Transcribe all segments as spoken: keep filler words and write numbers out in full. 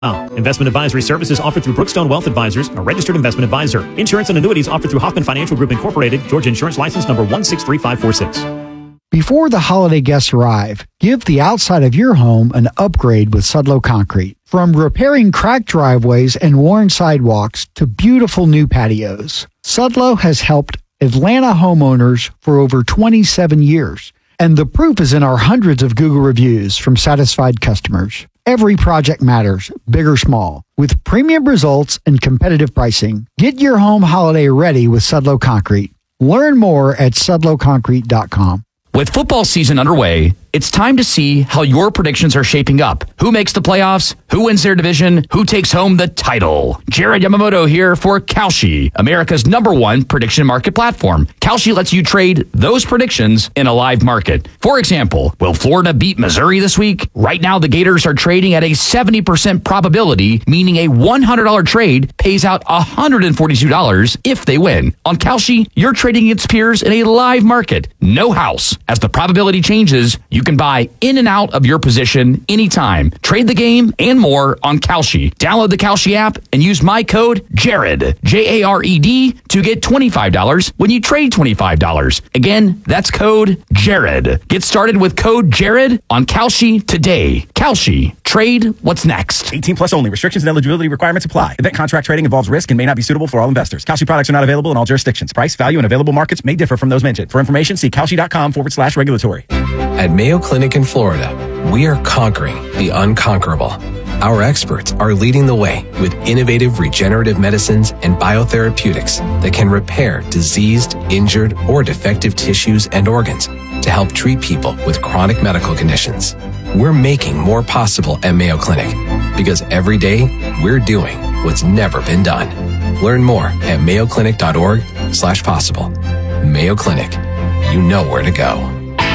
Investment advisory services offered through Brookstone Wealth Advisors, a registered investment advisor. Insurance and annuities offered through Hoffman Financial Group Incorporated, Georgia Insurance License number one six three five four six. Before the holiday guests arrive, give the outside of your home an upgrade with Sudlow Concrete. From repairing cracked driveways and worn sidewalks to beautiful new patios, Sudlow has helped Atlanta homeowners for over twenty-seven years. And the proof is in our hundreds of Google reviews from satisfied customers. Every project matters, big or small. With premium results and competitive pricing, get your home holiday ready with Sudlow Concrete. Learn more at sudlow concrete dot com. With football season underway, it's time to see how your predictions are shaping up. Who makes the playoffs? Who wins their division? Who takes home the title? Jared Yamamoto here for Kalshi, America's number one prediction market platform. Kalshi lets you trade those predictions in a live market. For example, will Florida beat Missouri this week? Right now, the Gators are trading at a seventy percent probability, meaning a one hundred dollars trade pays out one hundred forty-two dollars if they win. On Kalshi, you're trading against peers in a live market. No house. As the probability changes, you can buy in and out of your position anytime. Trade the game and more on Kalshi. Download the Kalshi app and use my code JARED, J A R E D, to get twenty-five dollars when you trade twenty-five dollars. Again, that's code JARED. Get started with code JARED on Kalshi today. Kalshi. Trade what's next. eighteen plus only. Restrictions and eligibility requirements apply. Event contract trading involves risk and may not be suitable for all investors. Kalshi products are not available in all jurisdictions. Price, value, and available markets may differ from those mentioned. For information, see kalshi.com forward slash regulatory. At Mayo Clinic in Florida, we are conquering the unconquerable. Our experts are leading the way with innovative regenerative medicines and biotherapeutics that can repair diseased, injured, or defective tissues and organs to help treat people with chronic medical conditions. We're making more possible at Mayo Clinic because every day we're doing what's never been done. Learn more at mayoclinic.org slash possible. Mayo Clinic. You know where to go.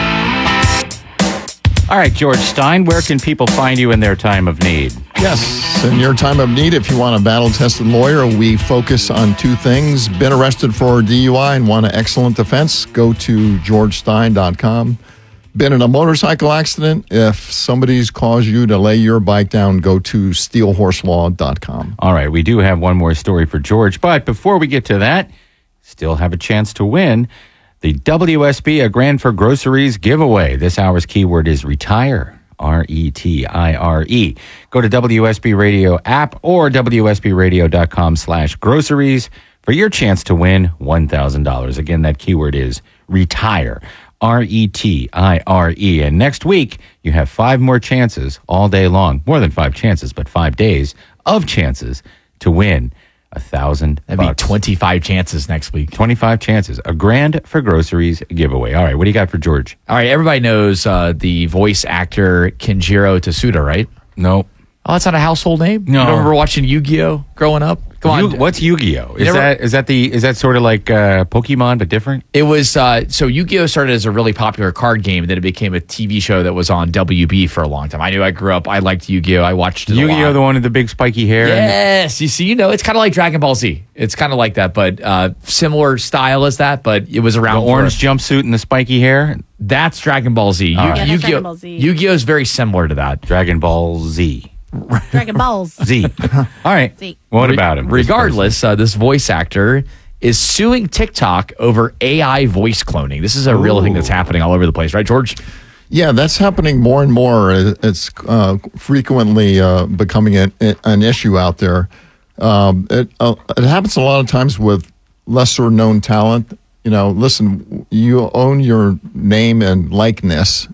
All right, George Stein, where can people find you in their time of need? Yes, in your time of need, if you want a battle-tested lawyer, we focus on two things. Been arrested for D U I and want an excellent defense, go to george stein dot com. Been in a motorcycle accident, if somebody's caused you to lay your bike down, go to steel horse law dot com. All right, we do have one more story for George, but before we get to that, still have a chance to win the W S B A Grand for Groceries giveaway. This hour's keyword is retire, R E T I R E. Go to W S B Radio app or W S B radio dot com slash groceries for your chance to win one thousand dollars. Again, that keyword is retire, R E T I R E. And next week, you have five more chances all day long. More than five chances, but five days of chances to win a thousand That'd bucks. Be twenty-five chances next week. twenty-five chances. A Grand for Groceries giveaway. All right, what do you got for George? All right, everybody knows uh, the voice actor Kenjiro Tsuda, right? No. Oh, that's not a household name? No. You don't remember watching Yu-Gi-Oh growing up? Come Yu- on. What's Yu-Gi-Oh? Is Never- that is that the is that sort of like uh, Pokemon but different? It was, uh, so Yu-Gi-Oh started as a really popular card game, and then it became a T V show that was on W B for a long time. I knew I grew up, I liked Yu-Gi-Oh, I watched it a Yu-Gi-Oh, lot. the one with the big spiky hair. Yes, you see, you know, it's kind of like Dragon Ball Z. It's kind of like that, but uh, similar style as that, but it was The around. orange for, jumpsuit and the spiky hair. That's Dragon Ball Z. Yu- All right. Yeah, that's Yu-Gi-Oh, Dragon Ball Z. Yu-Gi-Oh is very similar to that. Dragon Ball Z. Dragon Balls. Z. All right. Z. What Re- about him? Regardless, uh, this voice actor is suing TikTok over A I voice cloning. This is a real thing that's happening all over the place, right, George? Yeah, that's happening more and more. It's uh, frequently uh, becoming a, an issue out there. Um, it, uh, it happens a lot of times with lesser known talent. You know, listen, you own your name and likeness,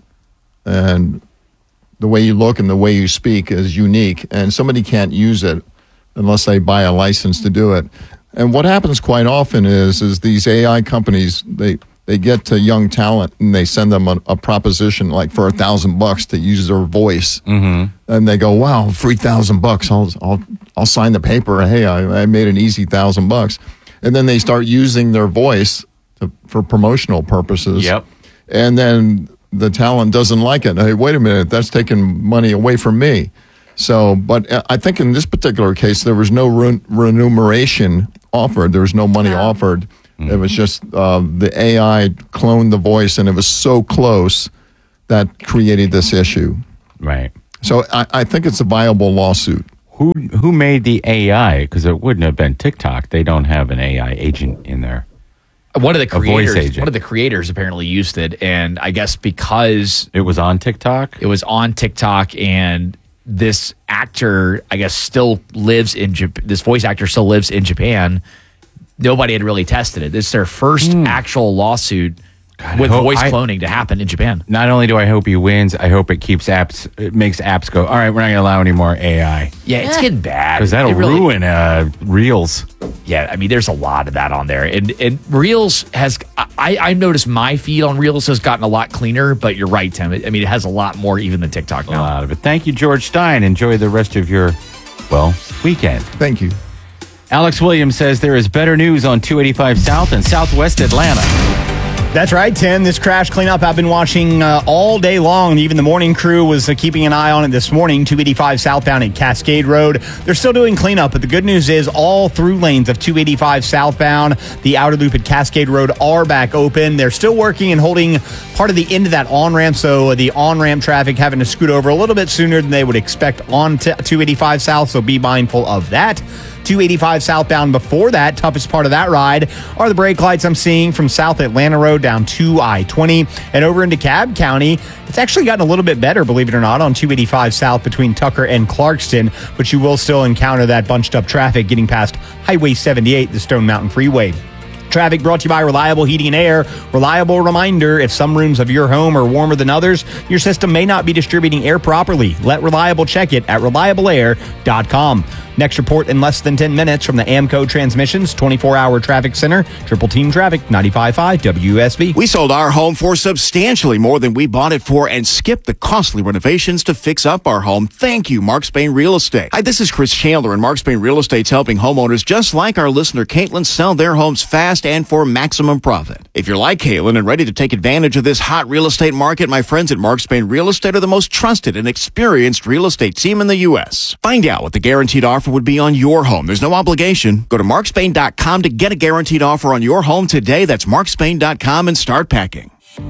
and the way you look and the way you speak is unique, and somebody can't use it unless they buy a license to do it. And what happens quite often is is these A I companies, they they get to young talent and they send them a, a proposition like for a thousand bucks to use their voice, mm-hmm. and they go, "Wow, free thousand bucks! I'll I'll I'll sign the paper. Hey, I, I made an easy thousand bucks." And then they start using their voice to, for promotional purposes. Yep. And then the talent doesn't like it. Hey, wait a minute, that's taking money away from me. So, but I think in this particular case, there was no re- remuneration offered. There was no money Oh. offered. It was just uh, the A I cloned the voice, and it was so close that created this issue. Right. So I, I think it's a viable lawsuit. Who who made the A I? Because it wouldn't have been TikTok. They don't have an A I agent in there. One of the A voice creators, agent. one of the creators apparently used it, and I guess because It was on TikTok? it was on TikTok, and this actor, I guess, still lives in Japan. This voice actor still lives in Japan. Nobody had really tested it. This is their first actual lawsuit God, with I hope- voice I- cloning to happen in Japan. Not only do I hope he wins, I hope it keeps apps, it makes apps go, all right, we're not going to allow any more A I. Yeah, it's getting bad. Because that'll It really- ruin uh, Reels. Yeah, I mean, there's a lot of that on there, and and Reels has. I I noticed my feed on Reels has gotten a lot cleaner, but you're right, Tim. I mean, it has a lot more even than TikTok A now. lot of it. Thank you, George Stein. Enjoy the rest of your, well, weekend. Thank you. Alex Williams says there is better news on two eighty-five South and Southwest Atlanta. That's right, Tim. This crash cleanup I've been watching uh, all day long. Even the morning crew was uh, keeping an eye on it this morning. two eighty-five southbound at Cascade Road. They're still doing cleanup, but the good news is all through lanes of two eighty-five southbound, the outer loop at Cascade Road are back open. They're still working and holding part of the end of that on-ramp, so the on-ramp traffic having to scoot over a little bit sooner than they would expect on t- two eighty-five south, so be mindful of that. two eighty-five southbound before that, toughest part of that ride are the brake lights I'm seeing from South Atlanta Road down to I twenty and over into Cobb County. It's actually gotten a little bit better, believe it or not, on two eighty-five south between Tucker and Clarkston, but you will still encounter that bunched up traffic getting past Highway seventy-eight, the Stone Mountain Freeway. Traffic brought to you by Reliable Heating and Air. Reliable reminder, if some rooms of your home are warmer than others, your system may not be distributing air properly. Let Reliable check it at reliable air dot com. Next report in less than ten minutes from the AMCO Transmissions twenty-four hour Traffic Center. Triple Team Traffic, ninety-five point five W S B. We sold our home for substantially more than we bought it for and skipped the costly renovations to fix up our home. Thank you, Mark Spain Real Estate. Hi, this is Chris Chandler, and Mark Spain Real Estate's helping homeowners just like our listener Caitlin sell their homes fast and for maximum profit. If you're like Caitlin and ready to take advantage of this hot real estate market, my friends at Mark Spain Real Estate are the most trusted and experienced real estate team in the U S. Find out what the guaranteed offer would be on your home. There's no obligation. Go to mark spain dot com to get a guaranteed offer on your home today. That's mark spain dot com and start packing.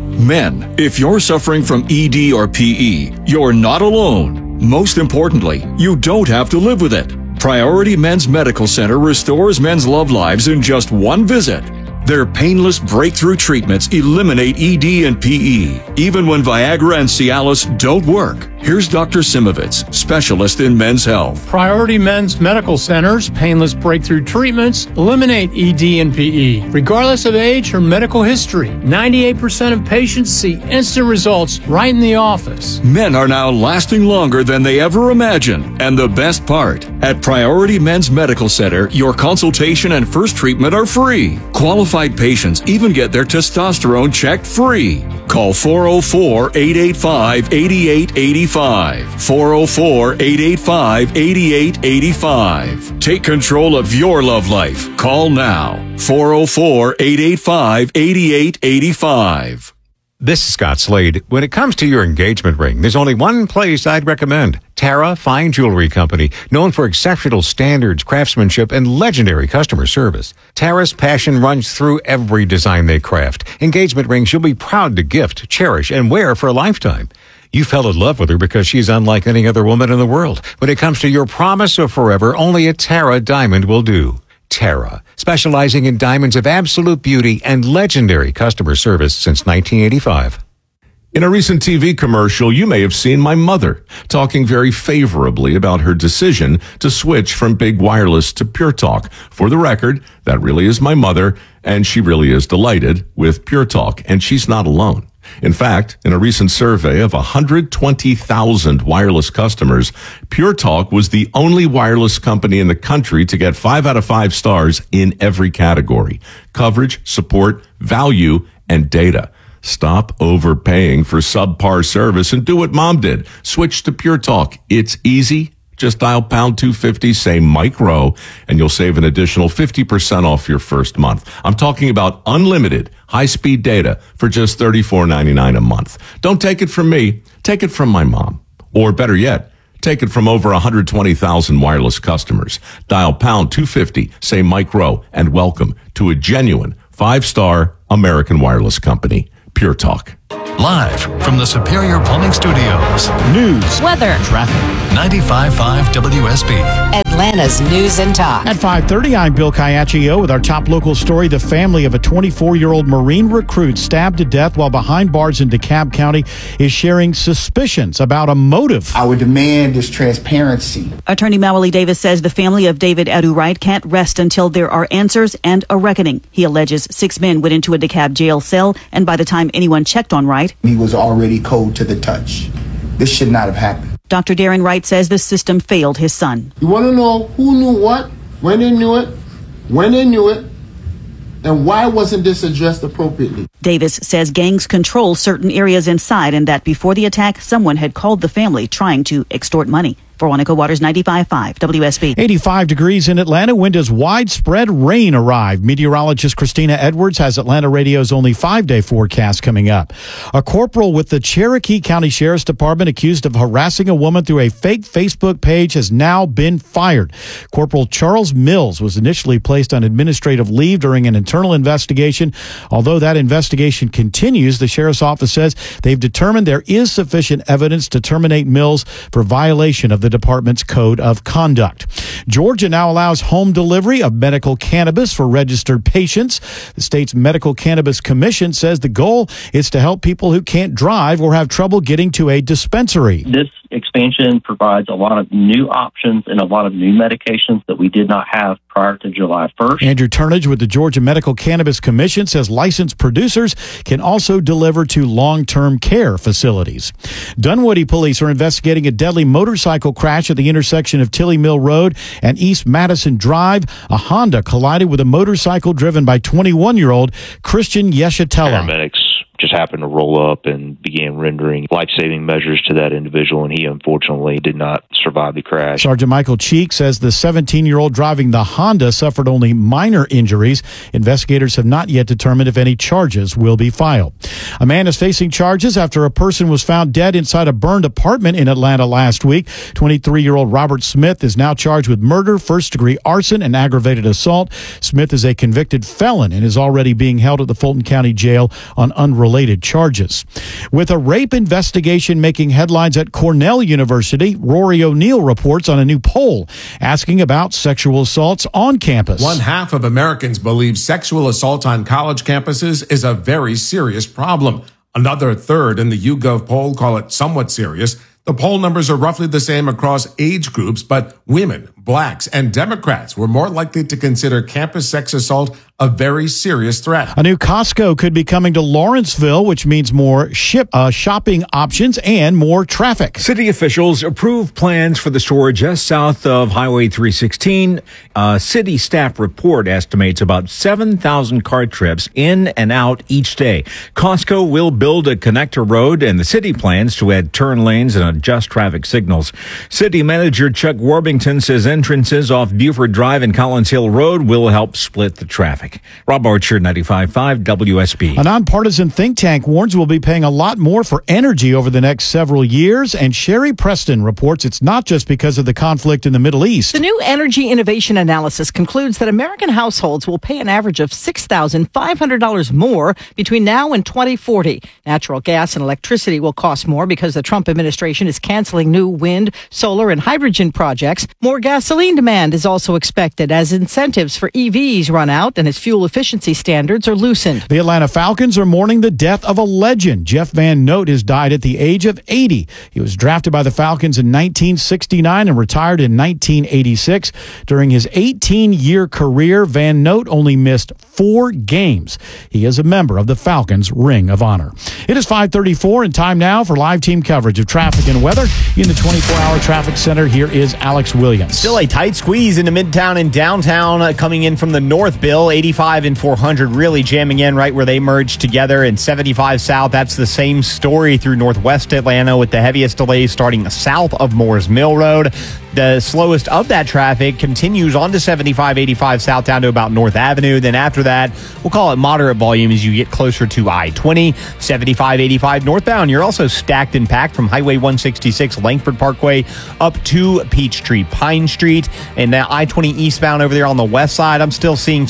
Men, if you're suffering from E D or P E, you're not alone. Most importantly, you don't have to live with it. Priority Men's Medical Center restores men's love lives in just one visit. Their painless breakthrough treatments eliminate E D and P E, even when Viagra and Cialis don't work. Here's Doctor Simovitz, specialist in men's health. Priority Men's Medical Center's painless breakthrough treatments eliminate E D and P E, regardless of age or medical history. ninety-eight percent of patients see instant results right in the office. Men are now lasting longer than they ever imagined. And the best part, at Priority Men's Medical Center, your consultation and first treatment are free. Qualified patients even get their testosterone checked free. Call four oh four, eight eight five, eight eight eight five. four oh four, eight eight five, eight eight eight five. Take control of your love life. Call now. four oh four, eight eight five, eight eight eight five. This is Scott Slade. When it comes to your engagement ring, there's only one place I'd recommend. Tara Fine Jewelry Company, known for exceptional standards, craftsmanship, and legendary customer service. Tara's passion runs through every design they craft. Engagement rings you'll be proud to gift, cherish, and wear for a lifetime. You fell in love with her because she's unlike any other woman in the world. When it comes to your promise of forever, only a Tara diamond will do. Tara, specializing in diamonds of absolute beauty and legendary customer service since nineteen eighty-five. In a recent T V commercial, you may have seen my mother talking very favorably about her decision to switch from Big Wireless to Pure Talk. For the record, that really is my mother, and she really is delighted with Pure Talk, and she's not alone. In fact, in a recent survey of one hundred twenty thousand wireless customers, Pure Talk was the only wireless company in the country to get five out of five stars in every category: coverage, support, value, and data. Stop overpaying for subpar service and do what Mom did. Switch to Pure Talk. It's easy. Just dial pound two fifty, say Mike Rowe, and you'll save an additional fifty percent off your first month. I'm talking about unlimited high-speed data for just thirty-four ninety-nine a month. Don't take it from me. Take it from my mom. Or better yet, take it from over one hundred twenty thousand wireless customers. Dial pound two fifty, say Mike Rowe, and welcome to a genuine five-star American wireless company, Pure Talk. Live from the Superior Plumbing Studios. News, weather, traffic. ninety-five point five W S B. Atlanta's News and Talk. At five thirty, I'm Bill Caiaccio with our top local story. The family of a twenty-four-year-old Marine recruit stabbed to death while behind bars in DeKalb County is sharing suspicions about a motive. Our demand is transparency. Attorney Mawali Davis says the family of David Adu Wright can't rest until there are answers and a reckoning. He alleges six men went into a DeKalb jail cell, and by the time anyone checked on Wright, he was already cold to the touch. This should not have happened. Doctor Darren Wright says the system failed his son. You want to know who knew what, when they knew it, when they knew it, and why wasn't this addressed appropriately? Davis says gangs control certain areas inside and that before the attack, someone had called the family trying to extort money. Veronica Waters, ninety-five point five W S B. eighty-five degrees in Atlanta. When does widespread rain arrive? Meteorologist Christina Edwards has Atlanta Radio's only five-day forecast coming up. A corporal with the Cherokee County Sheriff's Department accused of harassing a woman through a fake Facebook page has now been fired. Corporal Charles Mills was initially placed on administrative leave during an internal investigation. Although that investigation continues, the sheriff's office says they've determined there is sufficient evidence to terminate Mills for violation of the department's code of conduct. Georgia now allows home delivery of medical cannabis for registered patients. The state's Medical Cannabis Commission says the goal is to help people who can't drive or have trouble getting to a dispensary. This expansion provides a lot of new options and a lot of new medications that we did not have prior to July first. Andrew Turnage with the Georgia Medical Cannabis Commission says licensed producers can also deliver to long-term care facilities. Dunwoody police are investigating a deadly motorcycle crash at the intersection of Tilly Mill Road and East Madison Drive. A Honda collided with a motorcycle driven by twenty-one-year-old Christian Yeshatella. Paramedics just happened to roll up and began rendering life-saving measures to that individual, and he unfortunately did not survive the crash. Sergeant Michael Cheek says the seventeen-year-old driving the Honda suffered only minor injuries. Investigators have not yet determined if any charges will be filed. A man is facing charges after a person was found dead inside a burned apartment in Atlanta last week. twenty-three-year-old Robert Smith is now charged with murder, first-degree arson, and aggravated assault. Smith is a convicted felon and is already being held at the Fulton County Jail on unrelated charges. With a rape investigation making headlines at Cornell University, Rory O'Neill reports on a new poll asking about sexual assaults on campus. One half of Americans believe sexual assault on college campuses is a very serious problem. Another third in the YouGov poll call it somewhat serious. The poll numbers are roughly the same across age groups, but women, blacks, and Democrats were more likely to consider campus sex assault a very serious threat. A new Costco could be coming to Lawrenceville, which means more ship uh, shopping options and more traffic. City officials approved plans for the store just south of Highway three sixteen. A city staff report estimates about seven thousand car trips in and out each day. Costco will build a connector road, and the city plans to add turn lanes and adjust traffic signals. City manager Chuck Warbington says entrances off Buford Drive and Collins Hill Road will help split the traffic. Rob Archer, ninety-five point five W S B. A nonpartisan think tank warns we'll be paying a lot more for energy over the next several years, and Sherry Preston reports it's not just because of the conflict in the Middle East. The new energy innovation analysis concludes that American households will pay an average of six thousand five hundred dollars more between now and twenty forty. Natural gas and electricity will cost more because the Trump administration is canceling new wind, solar, and hydrogen projects. More gasoline demand is also expected as incentives for E Vs run out and as fuel efficiency standards are loosened. The Atlanta Falcons are mourning the death of a legend. Jeff Van Note has died at the age of eighty. He was drafted by the Falcons in nineteen sixty-nine and retired in nineteen eighty-six. During his eighteen-year career, Van Note only missed four games. He is a member of the Falcons Ring of Honor. It is five thirty-four and time now for live team coverage of traffic and weather. In the twenty-four hour traffic center, here is Alex Williams. Still a tight squeeze into Midtown and downtown uh, coming in from the north, Bill. eighty-five and four hundred really jamming in right where they merge together. And seventy-five south, that's the same story through northwest Atlanta with the heaviest delays starting south of Moores Mill Road. The slowest of that traffic continues on to seventy-five eighty-five south down to about North Avenue. Then after that, we'll call it moderate volume as you get closer to I twenty. seventy-five eighty-five northbound, you're also stacked and packed from Highway one sixty-six Langford Parkway up to Peachtree Pine Street. And now I twenty eastbound over there on the west side, I'm still seeing some brake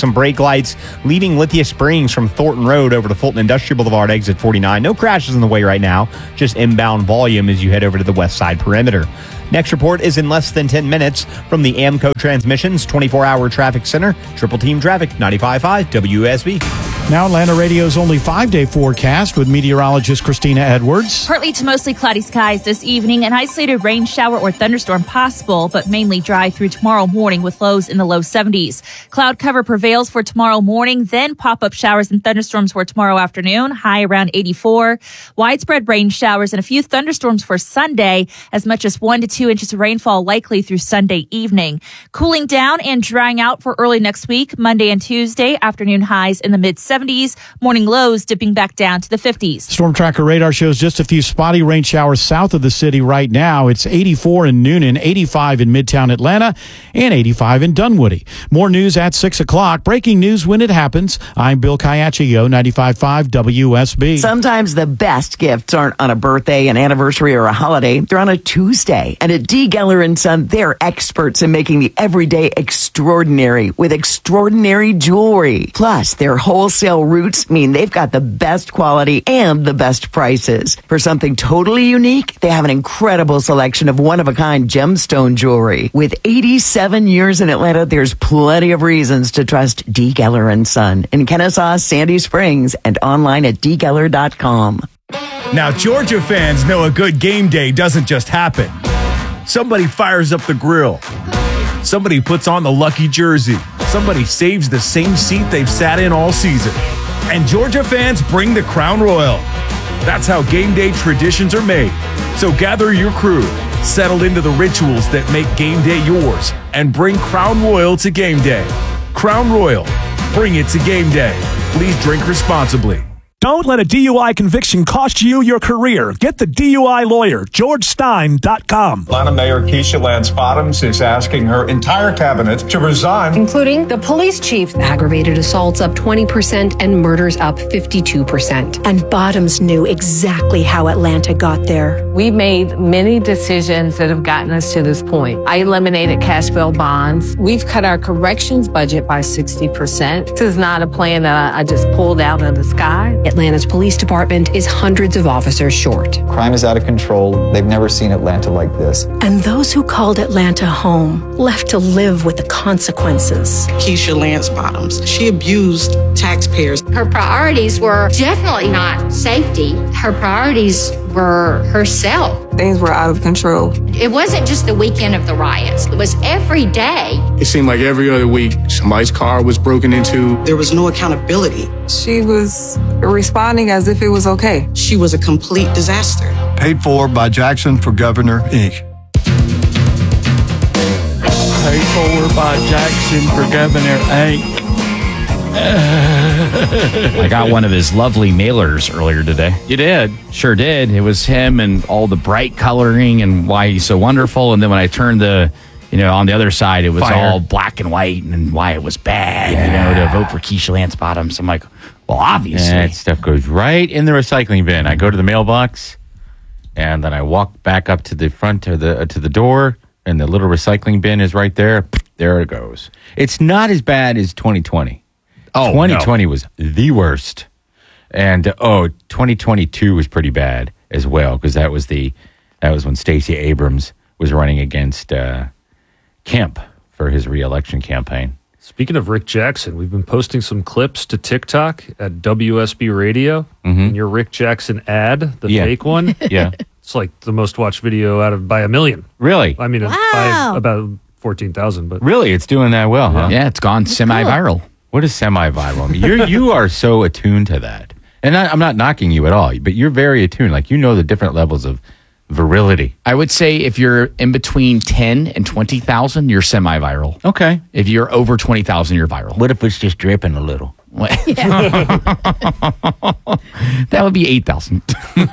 lights leaving Lithia Springs from Thornton Road over to Fulton Industrial Boulevard, exit forty-nine. No crashes in the way right now, just inbound volume as you head over to the west side perimeter. Next report is in less than ten minutes from the AMCO Transmissions twenty-four hour traffic center. Triple Team Traffic, ninety-five point five W S B. Now Atlanta Radio's only five-day forecast with meteorologist Christina Edwards. Partly to mostly cloudy skies this evening. An isolated rain shower or thunderstorm possible, but mainly dry through tomorrow morning with lows in the low seventies. Cloud cover prevails for tomorrow morning, then pop-up showers and thunderstorms for tomorrow afternoon, high around eighty-four. Widespread rain showers and a few thunderstorms for Sunday, as much as one to two inches of rainfall likely through Sunday evening. Cooling down and drying out for early next week, Monday and Tuesday, afternoon highs in the mid-seventies, morning lows dipping back down to the fifties. Storm Tracker radar shows just a few spotty rain showers south of the city right now. It's eighty-four in Noonan, eighty-five in Midtown Atlanta, and eighty-five in Dunwoody. More news at six o'clock. Breaking news when it happens. I'm Bill Caiaccio, ninety-five point five W S B. Sometimes the best gifts aren't on a birthday, an anniversary, or a holiday. They're on a Tuesday. And at D. Geller and Son, they're experts in making the everyday extraordinary with extraordinary jewelry. Plus, their wholesale routes mean they've got the best quality and the best prices. For something totally unique, they have an incredible selection of one-of-a-kind gemstone jewelry. With eighty-seven years in Atlanta, there's plenty of reasons to trust D. Geller and Son in Kennesaw, Sandy Springs, and online at d geller dot com. Now, Georgia fans know a good game day doesn't just happen. Somebody fires up the grill. Somebody puts on the lucky jersey. Somebody saves the same seat they've sat in all season. And Georgia fans bring the Crown Royal. That's how game day traditions are made. So gather your crew, settle into the rituals that make game day yours, and bring Crown Royal to game day. Crown Royal, bring it to game day. Please drink responsibly. Don't let a D U I conviction cost you your career. Get the D U I lawyer, george stein dot com. Atlanta Mayor Keisha Lance Bottoms is asking her entire cabinet to resign, including the police chief. Aggravated assaults up twenty percent and murders up fifty-two percent. And Bottoms knew exactly how Atlanta got there. We made many decisions that have gotten us to this point. I eliminated cash bail bonds. We've cut our corrections budget by sixty percent. This is not a plan that I just pulled out of the sky. Atlanta's police department is hundreds of officers short. Crime is out of control. They've never seen Atlanta like this. And those who called Atlanta home left to live with the consequences. Keisha Lance Bottoms, she abused taxpayers. Her priorities were definitely not safety. Her priorities were herself. Things were out of control. It wasn't just the weekend of the riots. It was every day. It seemed like every other week, somebody's car was broken into. There was no accountability. She was responding as if it was okay. She was a complete disaster. Paid for by Jackson for Governor, Incorporated. Paid for by Jackson for Governor, Incorporated. I got one of his lovely mailers earlier today. You did? Sure did. It was him and all the bright coloring and why he's so wonderful. And then when I turned the, you know, on the other side, it was Fire. all black and white and why it was bad, Yeah. you know, to vote for Keisha Lance Bottoms. I'm like, well, obviously. That stuff goes right in the recycling bin. I go to the mailbox, and then I walk back up to the front of the uh, to the door, and the little recycling bin is right there. There it goes. It's not as bad as twenty twenty. Oh, twenty twenty no. was the worst. And, uh, oh, twenty twenty-two was pretty bad as well, because that was the that was when Stacey Abrams was running against uh, Kemp for his reelection campaign. Speaking of Rick Jackson, we've been posting some clips to TikTok at W S B Radio. Mm-hmm. And your Rick Jackson ad, the Yeah. fake one, Yeah. it's like the most watched video out of by a million. Really? I mean, Wow. by about fourteen thousand. But Really? It's doing that well, huh? Yeah, it's gone semi-viral. What is semi-viral mean? You're, you are so attuned to that. And I, I'm not knocking you at all, but you're very attuned. Like, you know the different levels of virility. I would say if you're in between ten and twenty thousand, you're semi-viral. Okay. If you're over twenty thousand, you're viral. What if it's just dripping a little? That would be eight thousand.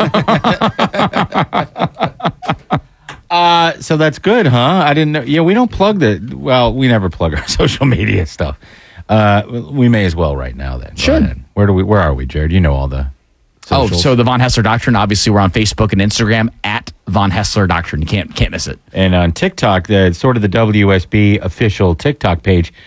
uh, so that's good, huh? I didn't know. Yeah, we don't plug the, well, we never plug our social media stuff. Uh, we may as well right now then. Sure. Where do we, where are we, Jared? You know all the socials. Oh, so the Von Hessler Doctrine, obviously we're on Facebook and Instagram at Von Hessler Doctrine. You can't can't miss it. And on TikTok, the sort of the W S B official TikTok page,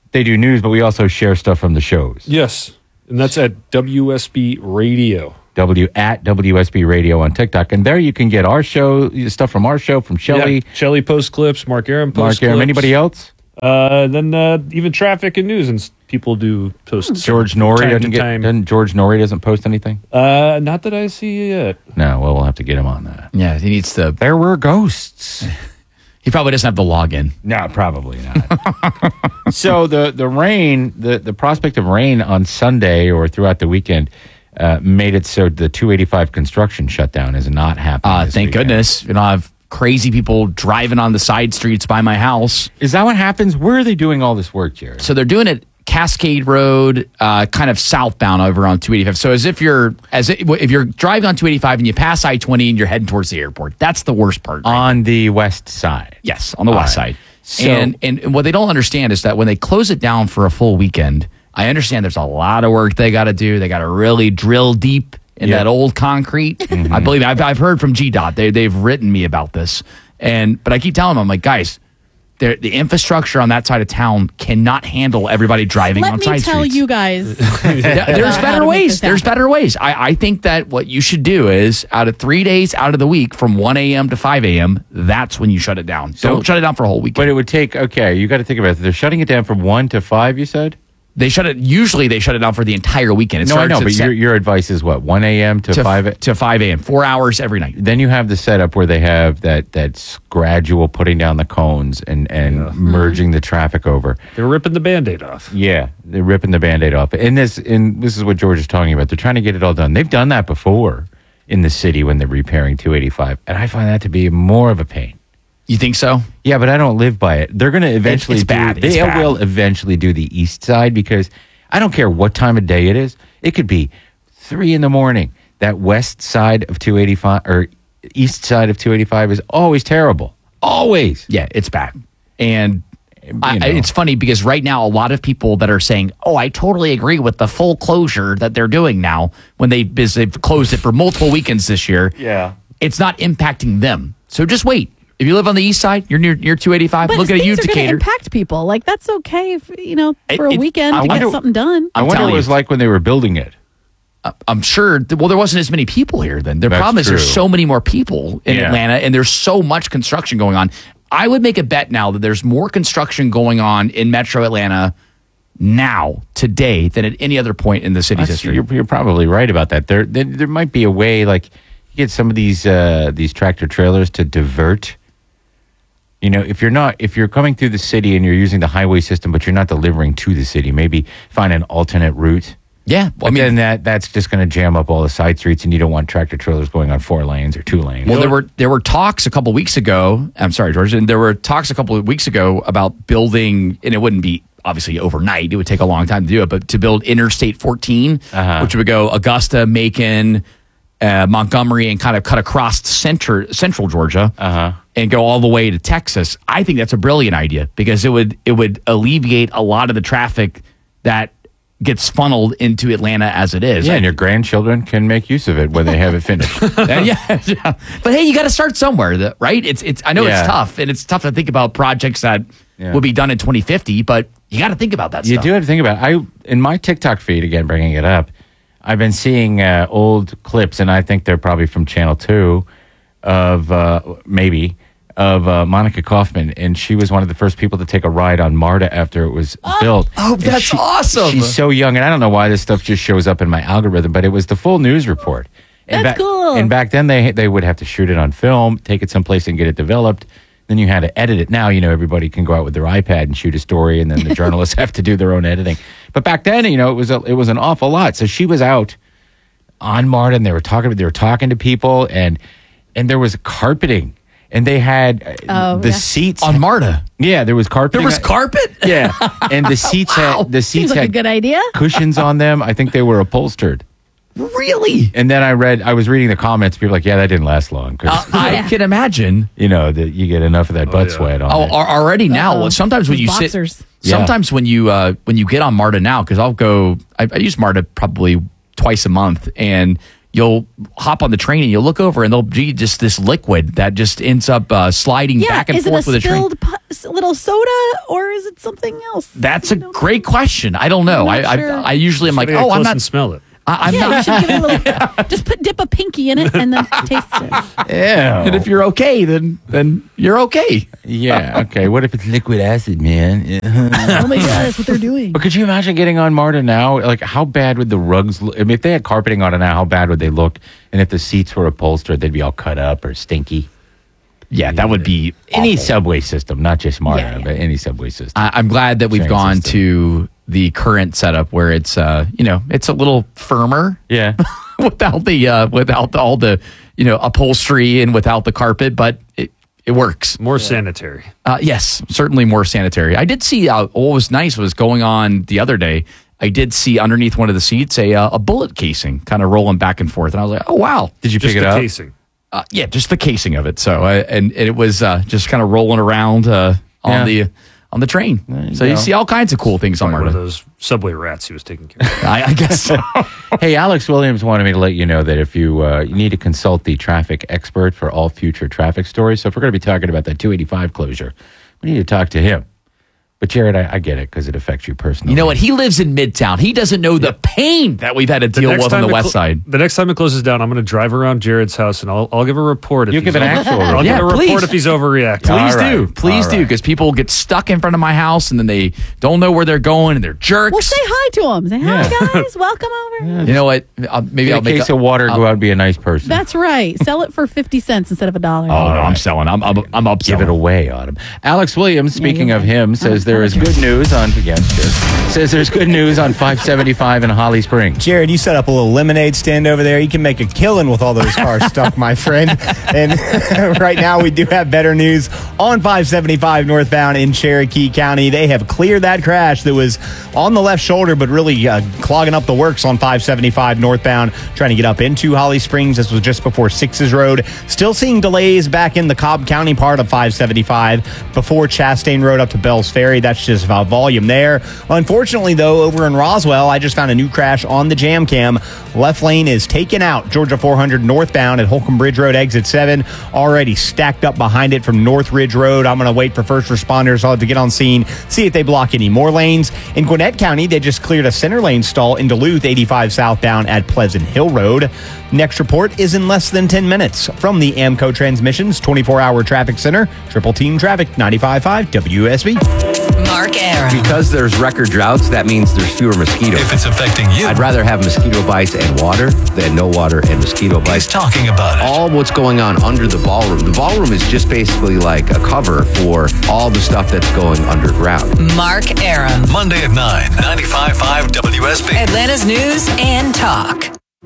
They do news, but we also share stuff from the shows. Yes. And that's at W S B Radio. W at W S B Radio on TikTok. And there you can get our show, stuff from our show, from Shelley. Yeah, Shelley post clips, Mark Aaron post Mark clips. Aaron, anybody else? Uh, then uh, even traffic and news, and s- people do post. George Norrie time doesn't to get, time. doesn't George Norrie doesn't post anything? Uh, not that I see yet. No, well, we'll have to get him on that. Yeah, he needs to. There were ghosts. He probably doesn't have the login. No, probably not. So the the rain, the, the prospect of rain on Sunday or throughout the weekend uh, made it so the two eighty-five construction shutdown is not happening. Uh, this thank weekend. goodness. You know, I have crazy people driving on the side streets by my house. Is that what happens? Where are they doing all this work, Jared? So they're doing it Cascade Road, uh, kind of southbound over on two eighty-five. So as if you're as if, if you're driving on two eighty-five and you pass I twenty and you're heading towards the airport. That's the worst part. Right? On the west side. Yes, on the All west right. side. So- and, and and what they don't understand is that when they close it down for a full weekend, I understand there's a lot of work they got to do. They got to really drill deep in Yeah. that old concrete. Mm-hmm. I believe I've I've heard from G DOT. They they've written me about this. And but I keep telling them, I'm like, guys, the the infrastructure on that side of town cannot handle everybody driving Let on me side tell streets. you guys. Yeah, there's how better to make ways. this There's happen. better ways. I, I think that what you should do is out of three days out of the week from one a.m. to five a.m., that's when you shut it down. So- Don't shut it down for a whole weekend. But it would take, okay, you got to think about it. They're shutting it down from one to five, you said? They shut it. Usually, they shut it down for the entire weekend. It No, I starts know, at but se- your, your advice is what, one a.m. to, to five? to five a.m. Four hours every night. Then you have the setup where they have that that's gradual putting down the cones and, and merging the traffic over. They're ripping the Band-Aid off. Yeah, they're ripping the Band-Aid off. And this and this is what George is talking about. They're trying to get it all done. They've done that before in the city when they're repairing two eighty-five. And I find that to be more of a pain. You think so? Yeah, but I don't live by it. They're going to eventually it's do, bad. They It's bad. will eventually do the east side because I don't care what time of day it is. It could be three in the morning. That west side of two eighty-five or east side of two eighty-five is always terrible. Always. Yeah, it's bad. And I, know. it's funny because right now, a lot of people that are saying, "Oh, I totally agree with the full closure that they're doing now," when they because they've closed it for multiple weekends this year. Yeah. It's not impacting them. So just wait. If you live on the east side, you're near near two eighty-five. But Look at a things are going to Decatur. impact people. Like, that's okay, if, you know, for It- a it- weekend I to wonder- get something done. I I'm wonder telling what it was you. like when they were building it. I'm sure. Well, there wasn't as many people here then. The That's problem is there's true. so many more people in Yeah. Atlanta, and there's so much construction going on. I would make a bet now that there's more construction going on in Metro Atlanta now, today, than at any other point in the city's That's- history. You're, you're probably right about that. There, there, there might be a way, like you get some of these uh, these tractor trailers to divert. You know, if you're not, if you're coming through the city and you're using the highway system, but you're not delivering to the city, maybe find an alternate route. Yeah, But I mean, then that that's just going to jam up all the side streets, and you don't want tractor trailers going on four lanes or two lanes. well, there were there were talks a couple weeks ago. I'm sorry, George. And there were talks a couple of weeks ago about building, and it wouldn't be obviously overnight. It would take a long time to do it, but to build Interstate fourteen, Uh-huh. which would go Augusta, Macon, uh, Montgomery, and kind of cut across center central Georgia, Uh-huh. and go all the way to Texas. I think that's a brilliant idea because it would it would alleviate a lot of the traffic that gets funneled into Atlanta as it is. Yeah, and your grandchildren can make use of it when they have it finished. And yeah, yeah. But hey, you got to start somewhere, the- right? It's it's. I know Yeah. it's tough, and it's tough to think about projects that Yeah. will be done in twenty fifty, but you got to think about that You stuff. do have to think about it. I in my TikTok feed, again, bringing it up, I've been seeing uh, old clips, and I think they're probably from Channel two of uh, maybe of uh, Monica Kaufman, and she was one of the first people to take a ride on MARTA after it was built. Oh, And that's she- awesome. She's so young, and I don't know why this stuff just shows up in my algorithm, but it was the full news report. And That's back, cool. And back then, they they would have to shoot it on film, take it someplace, and get it developed. Then you had to edit it. Now, you know, everybody can go out with their iPad and shoot a story, and then the journalists have to do their own editing. But back then, you know, it was a, it was an awful lot. So she was out on MARTA, and they were talking. They were talking to people, and and there was carpeting, and they had uh, Oh, the yeah. seats on MARTA. Yeah, there was carpeting. There was carpet. Yeah, and the seats Wow. had the seats Seems like a had good idea. cushions on them. I think they were upholstered. Really? And then I read, I was reading the comments. People were like, yeah, that didn't last long because Uh, I can imagine. you know that you get enough of that butt yeah. sweat on Oh, it. al- already now. Uh-oh. Sometimes when Those you boxers. sit, Yeah. sometimes when you uh, when you get on MARTA now, because I'll go. I, I use MARTA probably twice a month, and you'll hop on the train and you'll look over, and there'll be just this liquid that just ends up uh, sliding Yeah, back and is it forth a with the train. spilled pu- s- little soda or is it something else? That's a great question. I don't know. I, sure. I I usually am like, Gotta get oh, I'm close not. and smell it. I, I'm yeah, not. you should give it a little. Just put dip a pinky in it and then taste it. Yeah. And if you're okay, then then you're okay. Yeah. Okay. What if it's liquid acid, man? Oh my god, that's what they're doing. But could you imagine getting on MARTA now? Like, how bad would the rugs look? I mean, if they had carpeting on it now, how bad would they look? And if the seats were upholstered, they'd be all cut up or stinky. Yeah, that would be any awful. subway system, not just MARTA, Yeah, yeah. but any subway system. I, I'm glad that we've Train gone system. to the current setup where it's uh you know it's a little firmer Yeah. without the uh without the, all the you know upholstery and without the carpet, but it it works. More sanitary. Uh, yes, certainly more sanitary. I did see uh, what was nice was going on the other day. I did see underneath one of the seats a uh, a bullet casing kind of rolling back and forth, and I was like, oh wow, Did you Just pick it the up? casing. uh, yeah, just the casing of it. So uh, and, and it was uh, just kind of rolling around uh, on Yeah. the on the train. you So you go. see all kinds of cool things on Like one of MARTA. those subway rats he was taking care of. I, I guess so. Hey, Alex Williams wanted me to let you know that if you uh, you need to consult the traffic expert for all future traffic stories. So if we're going to be talking about that two eighty-five closure, we need to talk to him. But Jared, I, I get it because it affects you personally. You know what? He lives in Midtown. He doesn't know the pain that we've had to deal with on the it west clo- side. The next time it closes down, I'm going to drive around Jared's house and I'll I'll give a report. If You he's give an over- actual I'll report. give Yeah, a report please. if he's overreacting. Please All do. right. Please All do. right. Because people get stuck in front of my house and then they don't know where they're going and they're jerks. Well, say hi to them. Say hi, Yeah. guys. Welcome over. You know what? I'll, maybe Get I'll a make case a, of water, I'll- go out and be a nice person. That's right. Sell it for fifty cents instead of a dollar. Oh, no, I'm selling. I'm I'm, I'm upselling. Give it away, Autumn. Alex Williams, speaking you're of right. him, says there is good news on yeah, sure. Says there's good news on five seventy-five in Holly Springs. Jared, you set up a little lemonade stand over there. You can make a killing with all those cars stuck, my friend. And right now we do have better news on five seventy-five northbound in Cherokee County. They have cleared that crash that was on the left shoulder, but really uh, clogging up the works on five seventy-five northbound, trying to get up into Holly Springs. This was just before Sixes Road. Still seeing delays back in the Cobb County part of five seventy-five before Chastain Road up to Bell's Ferry. That's just about volume there. Unfortunately, though, over in Roswell, I just found a new crash on the jam cam. Left lane is taken out. Georgia four hundred northbound at Holcomb Bridge Road, exit seven. Already stacked up behind it from North Ridge Road. I'm going to wait for first responders to get on scene, see if they block any more lanes. In Gwinnett County, they just cleared a center lane stall in Duluth, eighty-five southbound at Pleasant Hill Road. Next report is in less than ten minutes. From the Amco Transmissions twenty-four hour traffic center, Triple Team Traffic, ninety-five point five W S B. Mark Aram. Because there's record droughts, that means there's fewer mosquitoes. If it's affecting you, I'd rather have mosquito bites and water than no water and mosquito bites. he's talking about it. All what's going on under the ballroom. The ballroom is just basically like a cover for all the stuff that's going underground. Mark Aram. Monday at nine, ninety-five point five W S B. Atlanta's News and Talk.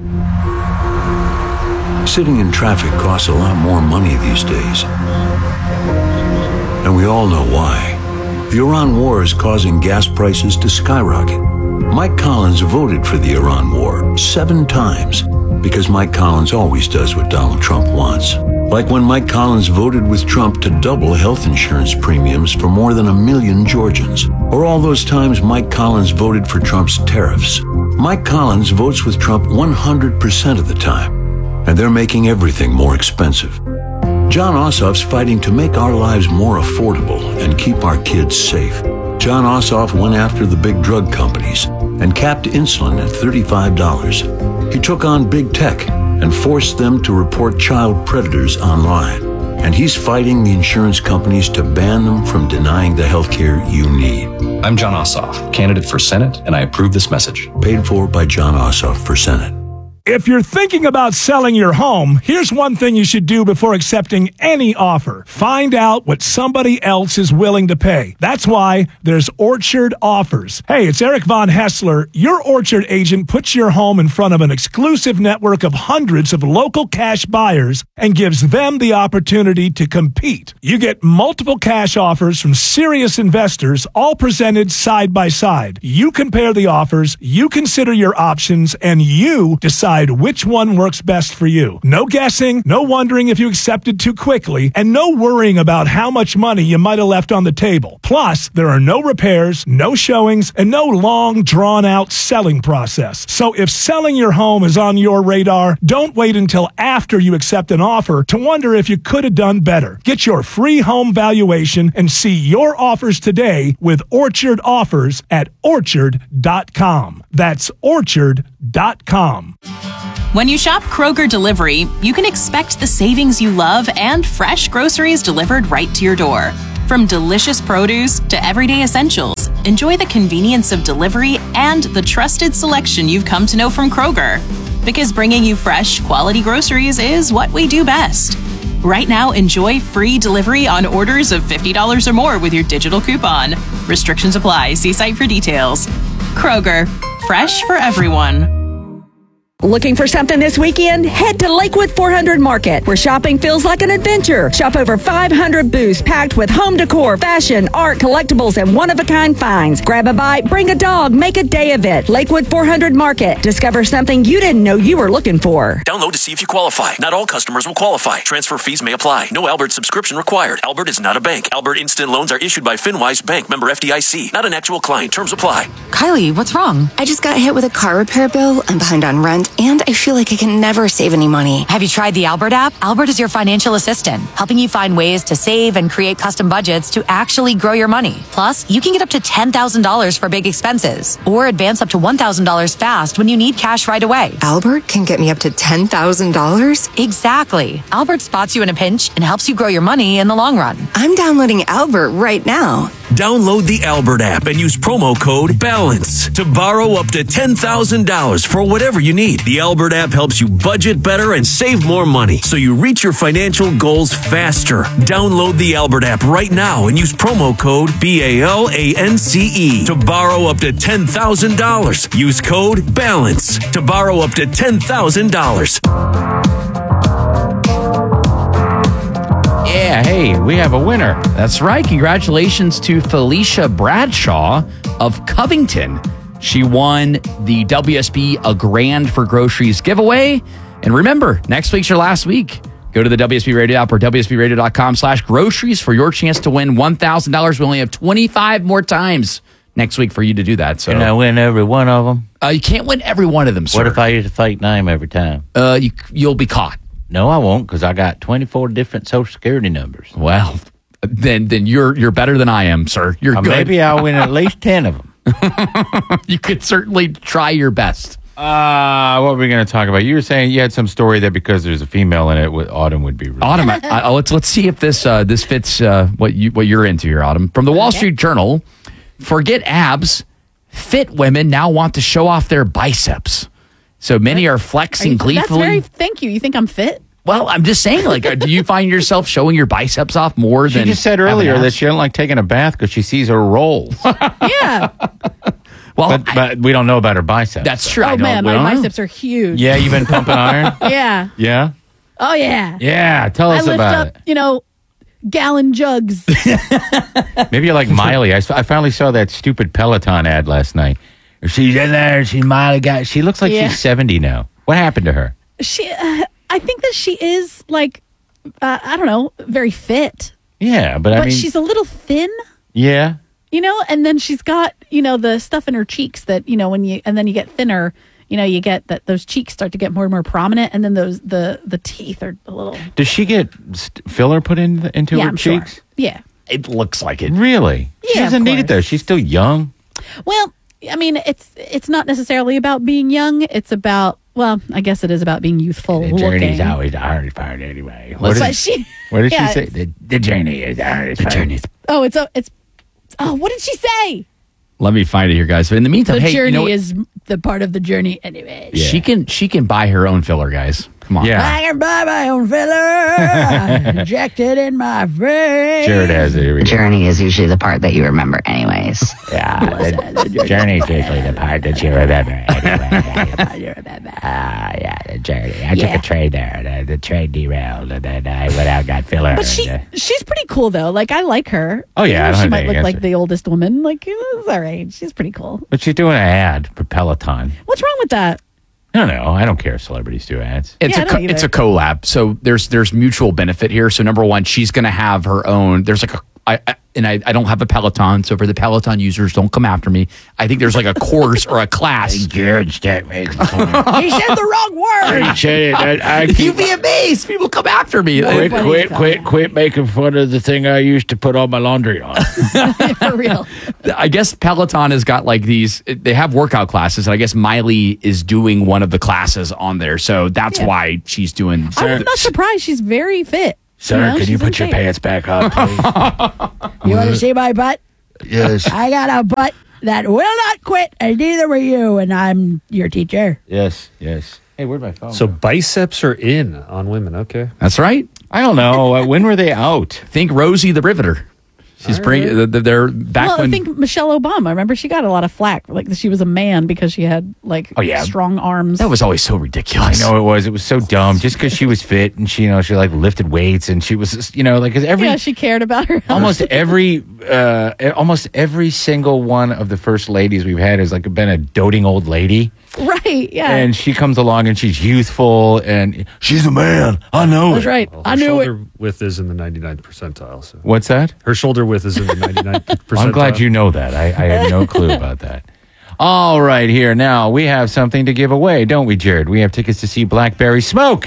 Sitting in traffic costs a lot more money these days. And we all know why. The Iran war is causing gas prices to skyrocket. Mike Collins voted for the Iran war seven times because Mike Collins always does what Donald Trump wants. Like when Mike Collins voted with Trump to double health insurance premiums for more than a million Georgians. Or all those times Mike Collins voted for Trump's tariffs. Mike Collins votes with Trump one hundred percent of the time. And they're making everything more expensive. John Ossoff's fighting to make our lives more affordable and keep our kids safe. John Ossoff went after the big drug companies and capped insulin at thirty-five dollars. He took on big tech and forced them to report child predators online. And he's fighting the insurance companies to ban them from denying the health care you need. I'm John Ossoff, candidate for Senate, and I approve this message. Paid for by John Ossoff for Senate. If you're thinking about selling your home, here's one thing you should do before accepting any offer. Find out what somebody else is willing to pay. That's why there's Orchard Offers. Hey, it's Eric Von Hessler. Your Orchard agent puts your home in front of an exclusive network of hundreds of local cash buyers and gives them the opportunity to compete. You get multiple cash offers from serious investors, all presented side by side. You compare the offers, you consider your options, and you decide decide which one works best for you. No guessing, no wondering if you accepted too quickly, and no worrying about how much money you might have left on the table. Plus, there are no repairs, no showings, and no long, drawn-out selling process. So if selling your home is on your radar, don't wait until after you accept an offer to wonder if you could have done better. Get your free home valuation and see your offers today with Orchard Offers at orchard dot com. That's orchard dot com. When you shop Kroger Delivery, you can expect the savings you love and fresh groceries delivered right to your door. From delicious produce to everyday essentials, enjoy the convenience of delivery and the trusted selection you've come to know from Kroger. Because bringing you fresh, quality groceries is what we do best. Right now, enjoy free delivery on orders of fifty dollars or more with your digital coupon. Restrictions apply. See site for details. Kroger, fresh for everyone. Looking for something this weekend? Head to Lakewood four hundred Market, where shopping feels like an adventure. Shop over five hundred booths packed with home decor, fashion, art, collectibles, and one-of-a-kind finds. Grab a bite, bring a dog, make a day of it. Lakewood four hundred Market. Discover something you didn't know you were looking for. Download to see if you qualify. Not all customers will qualify. Transfer fees may apply. No Albert subscription required. Albert is not a bank. Albert Instant Loans are issued by FinWise Bank, member F D I C. Not an actual client. Terms apply. Kylie, what's wrong? I just got hit with a car repair bill. I'm behind on rent, and I feel like I can never save any money. Have you tried the Albert app? Albert is your financial assistant, helping you find ways to save and create custom budgets to actually grow your money. Plus, you can get up to ten thousand dollars for big expenses, or advance up to one thousand dollars fast when you need cash right away. Albert can get me up to ten thousand dollars? Exactly. Albert spots you in a pinch and helps you grow your money in the long run. I'm downloading Albert right now. Download the Albert app and use promo code BALANCE to borrow up to ten thousand dollars for whatever you need. The Albert app helps you budget better and save more money so you reach your financial goals faster. Download the Albert app right now and use promo code B A L A N C E to borrow up to ten thousand dollars. Use code BALANCE to borrow up to ten thousand dollars. Yeah, hey, we have a winner. That's right. Congratulations to Felicia Bradshaw of Covington. She won the W S B A Grand for Groceries giveaway. And remember, next week's your last week. Go to the W S B Radio app or W S B radio dot com slash groceries for your chance to win one thousand dollars. We only have twenty-five more times next week for you to do that. So, Can I win every one of them? Uh, you can't win every one of them, sir. What if I use a fake name every time? Uh, you, you'll be caught. No, I won't, because I got twenty-four different Social Security numbers. Well, then then you're you're better than I am, sir. You're Uh, good. maybe I'll win at least ten of them. You could certainly try your best. Uh, what were we going to talk about? You were saying you had some story that because there's a female in it, with Autumn would be. Really Autumn, I, I, let's let's see if this uh, this fits uh, what you what you're into here, Autumn. From the Wall Okay. Street Journal, forget abs. Fit women now want to show off their biceps. So many are flexing Are you- gleefully. That's very, thank you. You think I'm fit? Well, I'm just saying, like, uh, do you find yourself showing your biceps off more She than just said having earlier that abs? she doesn't like taking a bath because she sees her rolls. Yeah. Well, but, but we don't know about her biceps. That's true. I Oh, don't- man, we my don't know. biceps are huge. Yeah, you've been pumping iron? Yeah. Yeah? Oh, yeah. Yeah, tell I us lift about up, it. you know, gallon jugs. Maybe you're like Miley. I, s- I finally saw that stupid Peloton ad last night. She's in there. She's Miley. Guy. She looks like Yeah. she's seventy now. What happened to her? She, uh, I think that she is like, uh, I don't know, very fit. Yeah, but, But I mean, she's a little thin, yeah. you know, and then she's got, you know, the stuff in her cheeks that, you know, when you, and then you get thinner, you know, you get that those cheeks start to get more and more prominent, and then those, the, the teeth are a little. Does she get st- filler put in into Yeah, her I'm sure. cheeks? Yeah. It looks like it. Really? She Yeah, doesn't of need it though. She's still young. Well, I mean, it's it's not necessarily about being young. It's about, well, I guess it is about being youthful. The looking. journey's always the hardest part anyway. But What did, she- what did yeah, she say? it's- The, the journey is the hardest part. Journey. Oh, it's a, it's. Oh, what did she say? Let me find it here, guys. But in the meantime, The hey, journey you know what? is the part of the journey, anyway. She can she can buy her own filler, guys. Come on. Yeah. I can buy my own filler, injected in my brain. Jared has it. Here we The go. journey is usually the part that you remember anyways. Yeah, the, the journey's usually the part that you remember. Anyway. Ah, yeah, the journey. I Yeah. took a train there. The, the train derailed, and then I went out and got filler. But she and, uh, she's pretty cool though. Like I like her. Oh, yeah, I Even though don't she have might anything look against like her. the oldest woman. Like it's all right. She's pretty cool. but she's doing an ad for Peloton. What's wrong with that? I don't know. I don't care if celebrities do ads. It's Yeah, a I co- don't it's a either. collab, so there's there's mutual benefit here. So number one, she's going to have her own. There's like a I, I and I, I don't have a Peloton, so for the Peloton users, don't come after me. I think there's like a course or a class. George, that makes He said the wrong word. You'd be amazed. People come after me. Quit, quit, quit, quit making fun of the thing I used to put all my laundry on. For real. I guess Peloton has got like these, they have workout classes, and I guess Miley is doing one of the classes on there. So that's Yeah. why she's doing. I'm not surprised. She's very fit. Sir, know, can you she's in put your shape. pants back on, please? You want to see my butt? Yes. I got a butt that will not quit, and neither will you, and I'm your teacher. Yes, yes. Hey, where'd my phone So go? biceps are in on women. Okay. That's right. I don't know. Uh, when were they out? Think Rosie the Riveter. She's bringing. the- the- They're back well, when. I think Michelle Obama. Remember, she got a lot of flack, like she was a man because she had like Oh, yeah. strong arms. that was always so ridiculous. I know it was. It was so dumb. Just because she was fit and she, you know, she like lifted weights and she was, you know, like 'cause every yeah, she cared about her. health. almost every, uh, almost every single one of the first ladies we've had has like been a doting old lady. right. Yeah, And she comes along and she's youthful and she's a man. I know that's it. right. Well, I her knew it. shoulder width is in the ninety-ninth percentile. So What's that? her shoulder width is in the ninety-ninth percentile. I'm glad you know that. I, I had no clue about that. All right, here now we have something to give away, don't we, Jared? We have tickets to see Blackberry Smoke.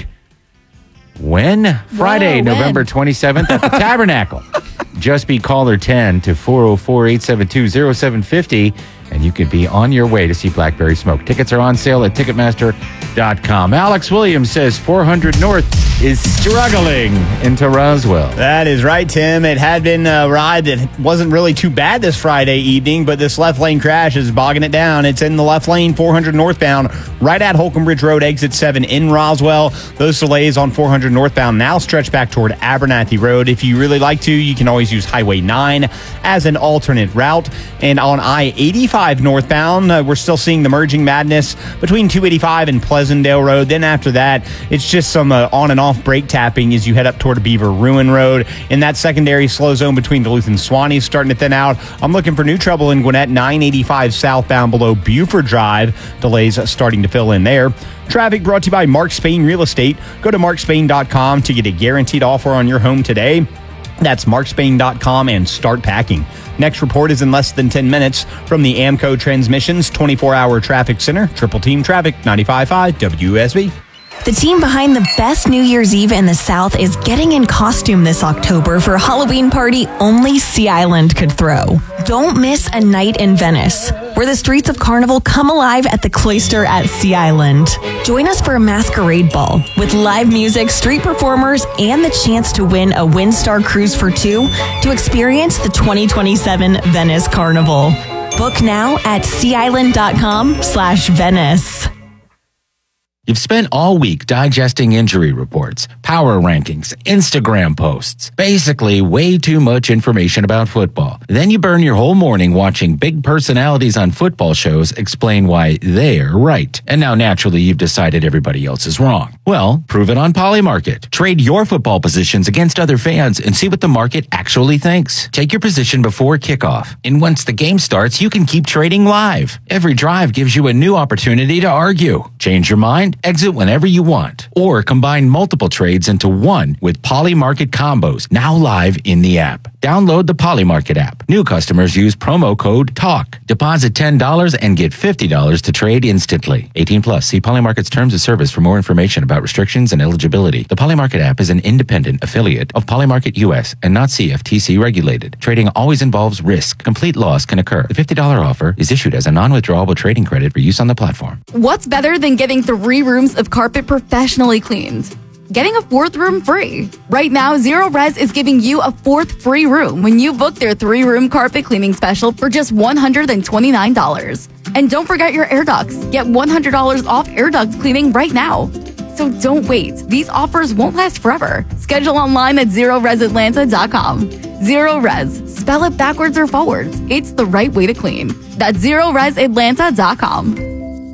When? Friday, when? November twenty-seventh at the Tabernacle. Just be caller ten to four oh four, eight seven two, oh seven five oh, and you could be on your way to see Blackberry Smoke. Tickets are on sale at Ticketmaster dot com. Alex Williams says four hundred North is struggling into Roswell. That is right, Tim. It had been a ride that wasn't really too bad this Friday evening, but this left lane crash is bogging it down. It's in the left lane, four hundred northbound, right at Holcomb Bridge Road, exit seven in Roswell. Those delays on four hundred northbound now stretch back toward Abernathy Road. If you really like to, you can always use Highway nine as an alternate route. And on I eighty-five northbound, uh, we're still seeing the merging madness between two eighty-five and Pleasantdale Road. Then after that, it's just some uh, on and off brake tapping as you head up toward Beaver Ruin Road. In that secondary slow zone between Duluth and Swanee starting to thin out. I'm looking for new trouble in Gwinnett, nine eighty-five southbound below Buford Drive. Delays starting to fill in there. Traffic brought to you by Mark Spain Real Estate. Go to mark spain dot com to get a guaranteed offer on your home today. That's mark spain dot com and start packing. Next report is in less than ten minutes from the AMCO Transmissions twenty-four hour Traffic Center. Triple Team Traffic, ninety-five point five W S B. The team behind the best New Year's Eve in the South is getting in costume this October for a Halloween party only Sea Island could throw. Don't miss a night in Venice, where the streets of Carnival come alive at the Cloister at Sea Island. Join us for a masquerade ball with live music, street performers, and the chance to win a Windstar cruise for two to experience the twenty twenty-seven Venice Carnival. Book now at sea island dot com slash Venice. You've spent all week digesting injury reports, power rankings, Instagram posts, basically way too much information about football. Then you burn your whole morning watching big personalities on football shows explain why they're right. And now naturally you've decided everybody else is wrong. Well, prove it on Polymarket. Trade your football positions against other fans and see what the market actually thinks. Take your position before kickoff. And once the game starts, you can keep trading live. Every drive gives you a new opportunity to argue. Change your mind? Exit whenever you want, or combine multiple trades into one with Polymarket combos, now live in the app. Download the Polymarket app. New customers use promo code TALK. Deposit ten dollars and get fifty dollars to trade instantly. eighteen plus. See Polymarket's terms of service for more information about restrictions and eligibility. The Polymarket app is an independent affiliate of Polymarket U S and not C F T C regulated. Trading always involves risk. Complete loss can occur. The fifty dollars offer is issued as a non-withdrawable trading credit for use on the platform. What's better than getting three rooms of carpet professionally cleaned? Getting a fourth room free. Right now, Zero Res is giving you a fourth free room when you book their three-room carpet cleaning special for just one hundred twenty-nine dollars. And don't forget your air ducts. Get one hundred dollars off air duct cleaning right now. So don't wait. These offers won't last forever. Schedule online at zero res atlanta dot com. Zero Res. Spell it backwards or forwards. It's the right way to clean. That's zero res atlanta dot com.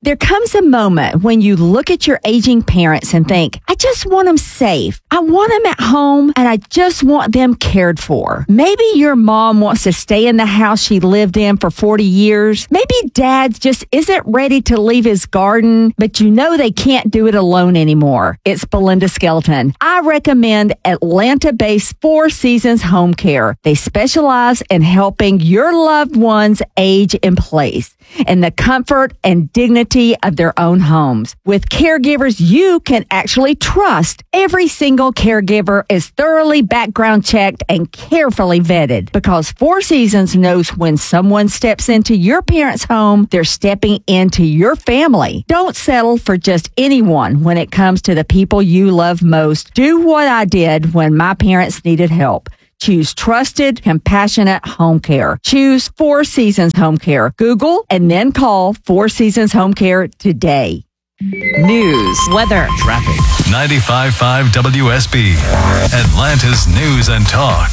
There comes a moment when you look at your aging parents and think, I just want them safe. I want them at home and I just want them cared for. Maybe your mom wants to stay in the house she lived in for forty years. Maybe dad just isn't ready to leave his garden, but you know they can't do it alone anymore. It's Belinda Skelton. I recommend Atlanta-based Four Seasons Home Care. They specialize in helping your loved ones age in place in the comfort and dignity of their own homes. With caregivers you can actually trust, every single caregiver is thoroughly background checked and carefully vetted because Four Seasons knows when someone steps into your parents' home, they're stepping into your family. Don't settle for just anyone when it comes to the people you love most. Do what I did when my parents needed help. Choose trusted, compassionate home care. Choose Four Seasons Home Care. Google and then call Four Seasons Home Care today. News, weather, traffic. ninety-five point five W S B, Atlanta's News and Talk.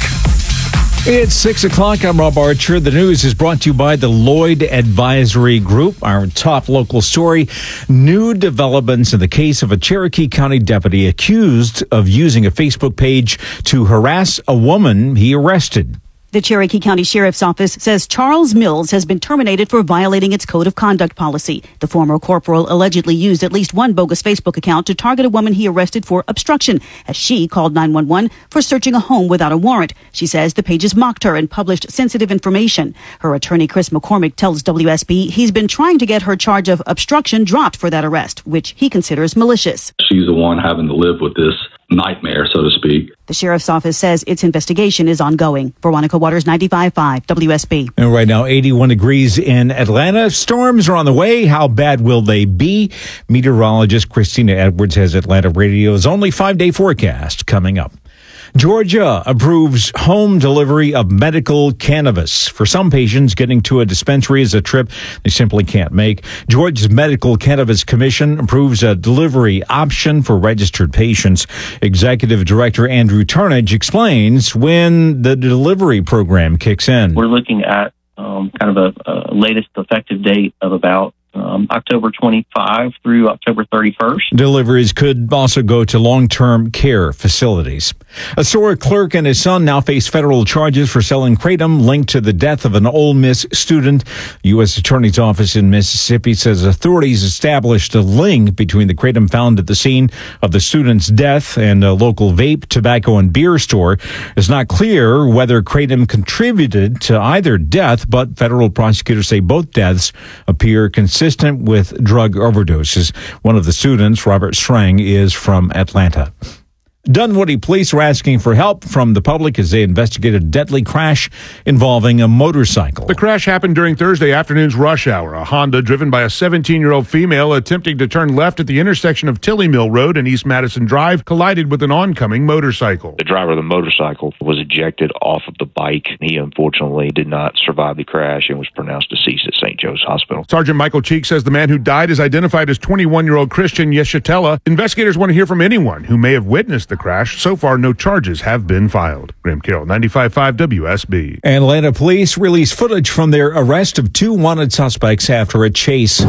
It's six o'clock. I'm Rob Archer. The news is brought to you by the Lloyd Advisory Group. Our top local story, new developments in the case of a Cherokee County deputy accused of using a Facebook page to harass a woman he arrested. The Cherokee County Sheriff's Office says Charles Mills has been terminated for violating its code of conduct policy. The former corporal allegedly used at least one bogus Facebook account to target a woman he arrested for obstruction, as she called nine one one for searching a home without a warrant. She says the pages mocked her and published sensitive information. Her attorney, Chris McCormick, tells W S B he's been trying to get her charge of obstruction dropped for that arrest, which he considers malicious. She's the one having to live with this nightmare, so to speak. The sheriff's office says its investigation is ongoing. Veronica Waters, ninety-five point five W S B. And right now, eighty-one degrees in Atlanta. Storms are on the way. How bad will they be? Meteorologist Christina Edwards has Atlanta Radio's only five-day forecast coming up. Georgia approves home delivery of medical cannabis. For some patients, getting to a dispensary is a trip they simply can't make. Georgia's Medical Cannabis Commission approves a delivery option for registered patients. Executive Director Andrew Turnage explains when the delivery program kicks in. We're looking at um, kind of a, a latest effective date of about Um, October twenty-fifth through October thirty-first. Deliveries could also go to long-term care facilities. A store clerk and his son now face federal charges for selling kratom linked to the death of an Ole Miss student. The U S Attorney's Office in Mississippi says authorities established a link between the kratom found at the scene of the student's death and a local vape, tobacco, and beer store. It's not clear whether kratom contributed to either death, but federal prosecutors say both deaths appear consistent consistent with drug overdoses. One of the students, Robert Strang, is from Atlanta. Dunwoody police are asking for help from the public as they investigate a deadly crash involving a motorcycle. The crash happened during Thursday afternoon's rush hour. A Honda driven by a seventeen-year-old female attempting to turn left at the intersection of Tilly Mill Road and East Madison Drive collided with an oncoming motorcycle. The driver of the motorcycle was ejected off of the bike. He unfortunately did not survive the crash and was pronounced deceased at Saint Joe's Hospital. Sergeant Michael Cheek says the man who died is identified as twenty-one-year-old Christian Yeshatella. Investigators want to hear from anyone who may have witnessed the crash. So far, no charges have been filed. Graham Carroll, ninety-five point five W S B. Atlanta police released footage from their arrest of two wanted suspects after a chase.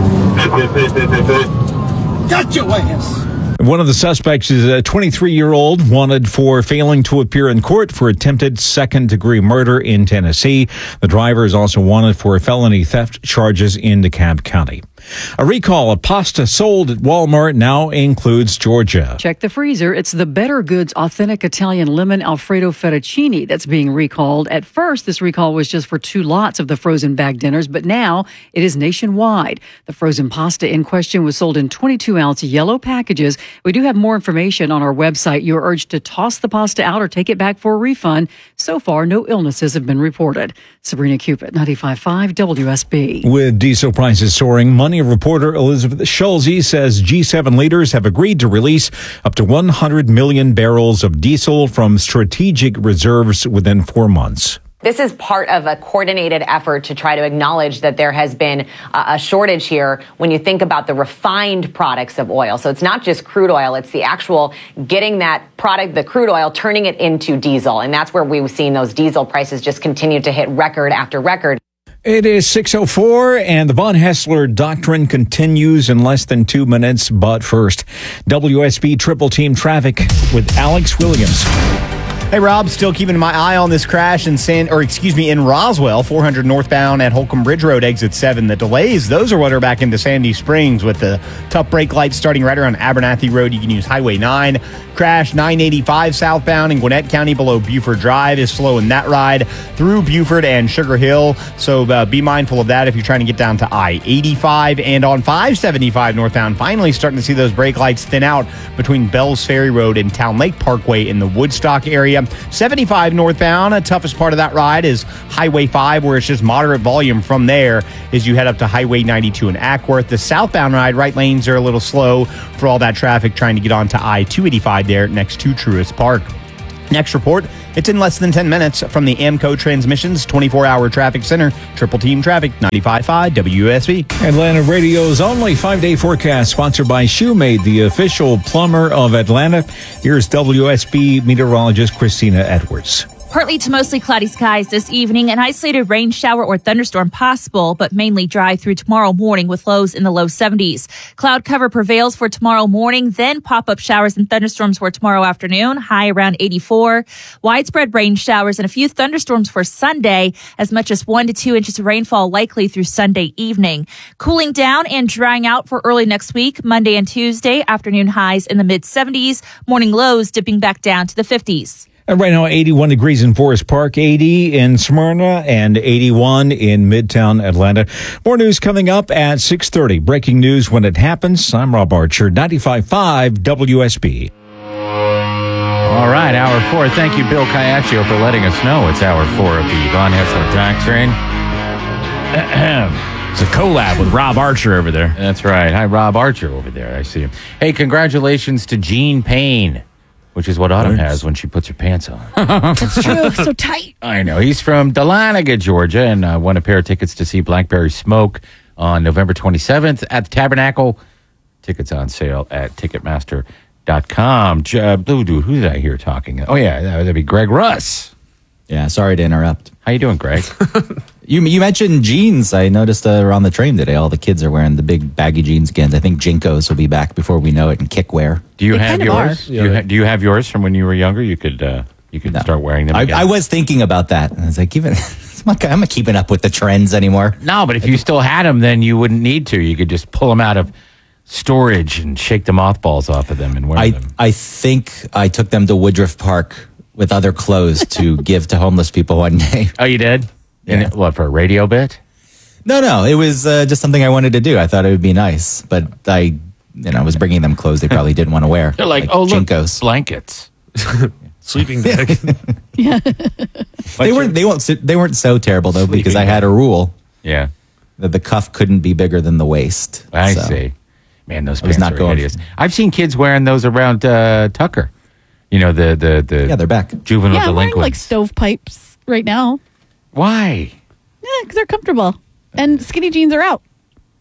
Got your ass. One of the suspects is a twenty-three-year-old wanted for failing to appear in court for attempted second-degree murder in Tennessee. The driver is also wanted for felony theft charges in DeKalb County. A recall of pasta sold at Walmart now includes Georgia. Check the freezer. It's the Better Goods Authentic Italian Lemon Alfredo Fettuccine that's being recalled. At first, this recall was just for two lots of the frozen bag dinners, but now it is nationwide. The frozen pasta in question was sold in twenty-two ounce yellow packages. We do have more information on our website. You're urged to toss the pasta out or take it back for a refund. So far, no illnesses have been reported. Sabrina Cupid, ninety-five point five W S B. With diesel prices soaring, Money reporter Elizabeth Schulze says G seven leaders have agreed to release up to one hundred million barrels of diesel from strategic reserves within four months. This is part of a coordinated effort to try to acknowledge that there has been a shortage here when you think about the refined products of oil. So it's not just crude oil, it's the actual getting that product, the crude oil, turning it into diesel. And that's where we've seen those diesel prices just continue to hit record after record. It is six oh four, and the Von Hessler doctrine continues in less than two minutes. But first, W S B Triple Team Traffic with Alex Williams. Hey, Rob, still keeping my eye on this crash in San, or excuse me, in Roswell, four hundred northbound at Holcomb Bridge Road, exit seven. The delays, those are what are back into Sandy Springs with the tough brake lights starting right around Abernathy Road. You can use Highway nine. Crash nine eighty-five southbound in Gwinnett County below Buford Drive is slowing that ride through Buford and Sugar Hill. So uh, be mindful of that if you're trying to get down to I eighty-five. And on five seventy-five northbound, finally starting to see those brake lights thin out between Bells Ferry Road and Town Lake Parkway in the Woodstock area. seventy-five northbound, the toughest part of that ride is Highway five, where it's just moderate volume from there as you head up to Highway ninety-two in Ackworth. The southbound ride, right lanes are a little slow for all that traffic trying to get onto I two eighty-five there next to Truist Park. Next report, it's in less than ten minutes from the AMCO Transmissions twenty-four hour Traffic Center. Triple Team Traffic, ninety-five point five W S B. Atlanta Radio's only five-day forecast, sponsored by Shoemade, the official plumber of Atlanta. Here's W S B meteorologist Christina Edwards. Partly to mostly cloudy skies this evening, an isolated rain shower or thunderstorm possible, but mainly dry through tomorrow morning with lows in the low seventies. Cloud cover prevails for tomorrow morning, then pop-up showers and thunderstorms for tomorrow afternoon, high around eighty-four. Widespread rain showers and a few thunderstorms for Sunday, as much as one to two inches of rainfall likely through Sunday evening. Cooling down and drying out for early next week, Monday and Tuesday, afternoon highs in the mid seventies, morning lows dipping back down to the fifties. And right now, eighty-one degrees in Forest Park, eighty in Smyrna, and eighty-one in Midtown Atlanta. More news coming up at six thirty. Breaking news when it happens. I'm Rob Archer, ninety-five point five W S B. All right, hour four. Thank you, Bill Caiaccio, for letting us know it's hour four of the Von Hessler Doctrine. It's a collab with Rob Archer over there. That's right. Hi, Rob Archer over there. I see him. Hey, congratulations to Jean Payne, which is what Autumn has when she puts her pants on. That's true. So tight. I know. He's from Dahlonega, Georgia, and uh, won a pair of tickets to see Blackberry Smoke on November twenty-seventh at the Tabernacle. Tickets on sale at Ticketmaster dot com. Uh, Blue Dude, who did I hear talking? Oh, yeah, that'd be Greg Russ. Yeah, sorry to interrupt. How you doing, Greg? you you mentioned jeans. I noticed uh, around the train today, all the kids are wearing the big baggy jeans again. I think Jinkos will be back before we know it, and kickwear. Do you they have yours? Do you, ha- do you have yours from when you were younger? You could uh, you could no. start wearing them again. I, I was thinking about that. I was like, even I'm not keeping up with the trends anymore. No, but if you still had them, then you wouldn't need to. You could just pull them out of storage and shake the mothballs off of them and wear I, them. I think I took them to Woodruff Park with other clothes to give to homeless people one day. Oh, you did? Yeah. And what, for a radio bit? No, no. It was uh, just something I wanted to do. I thought it would be nice. But I, you know, was bringing them clothes they probably didn't want to wear. They're like, like oh, look, Jinkos. blankets. Sleeping bag. Yeah. they weren't they weren't they weren't so terrible though, because I had a rule. Yeah. That the cuff couldn't be bigger than the waist. I so. see. Man, those I was pants not are going hideous. I've seen kids wearing those around uh, Tucker. You know, the the the yeah, they're back. Juvenile yeah, I'm wearing delinquents. like stovepipes right now. Why? Yeah, because they're comfortable. And skinny jeans are out.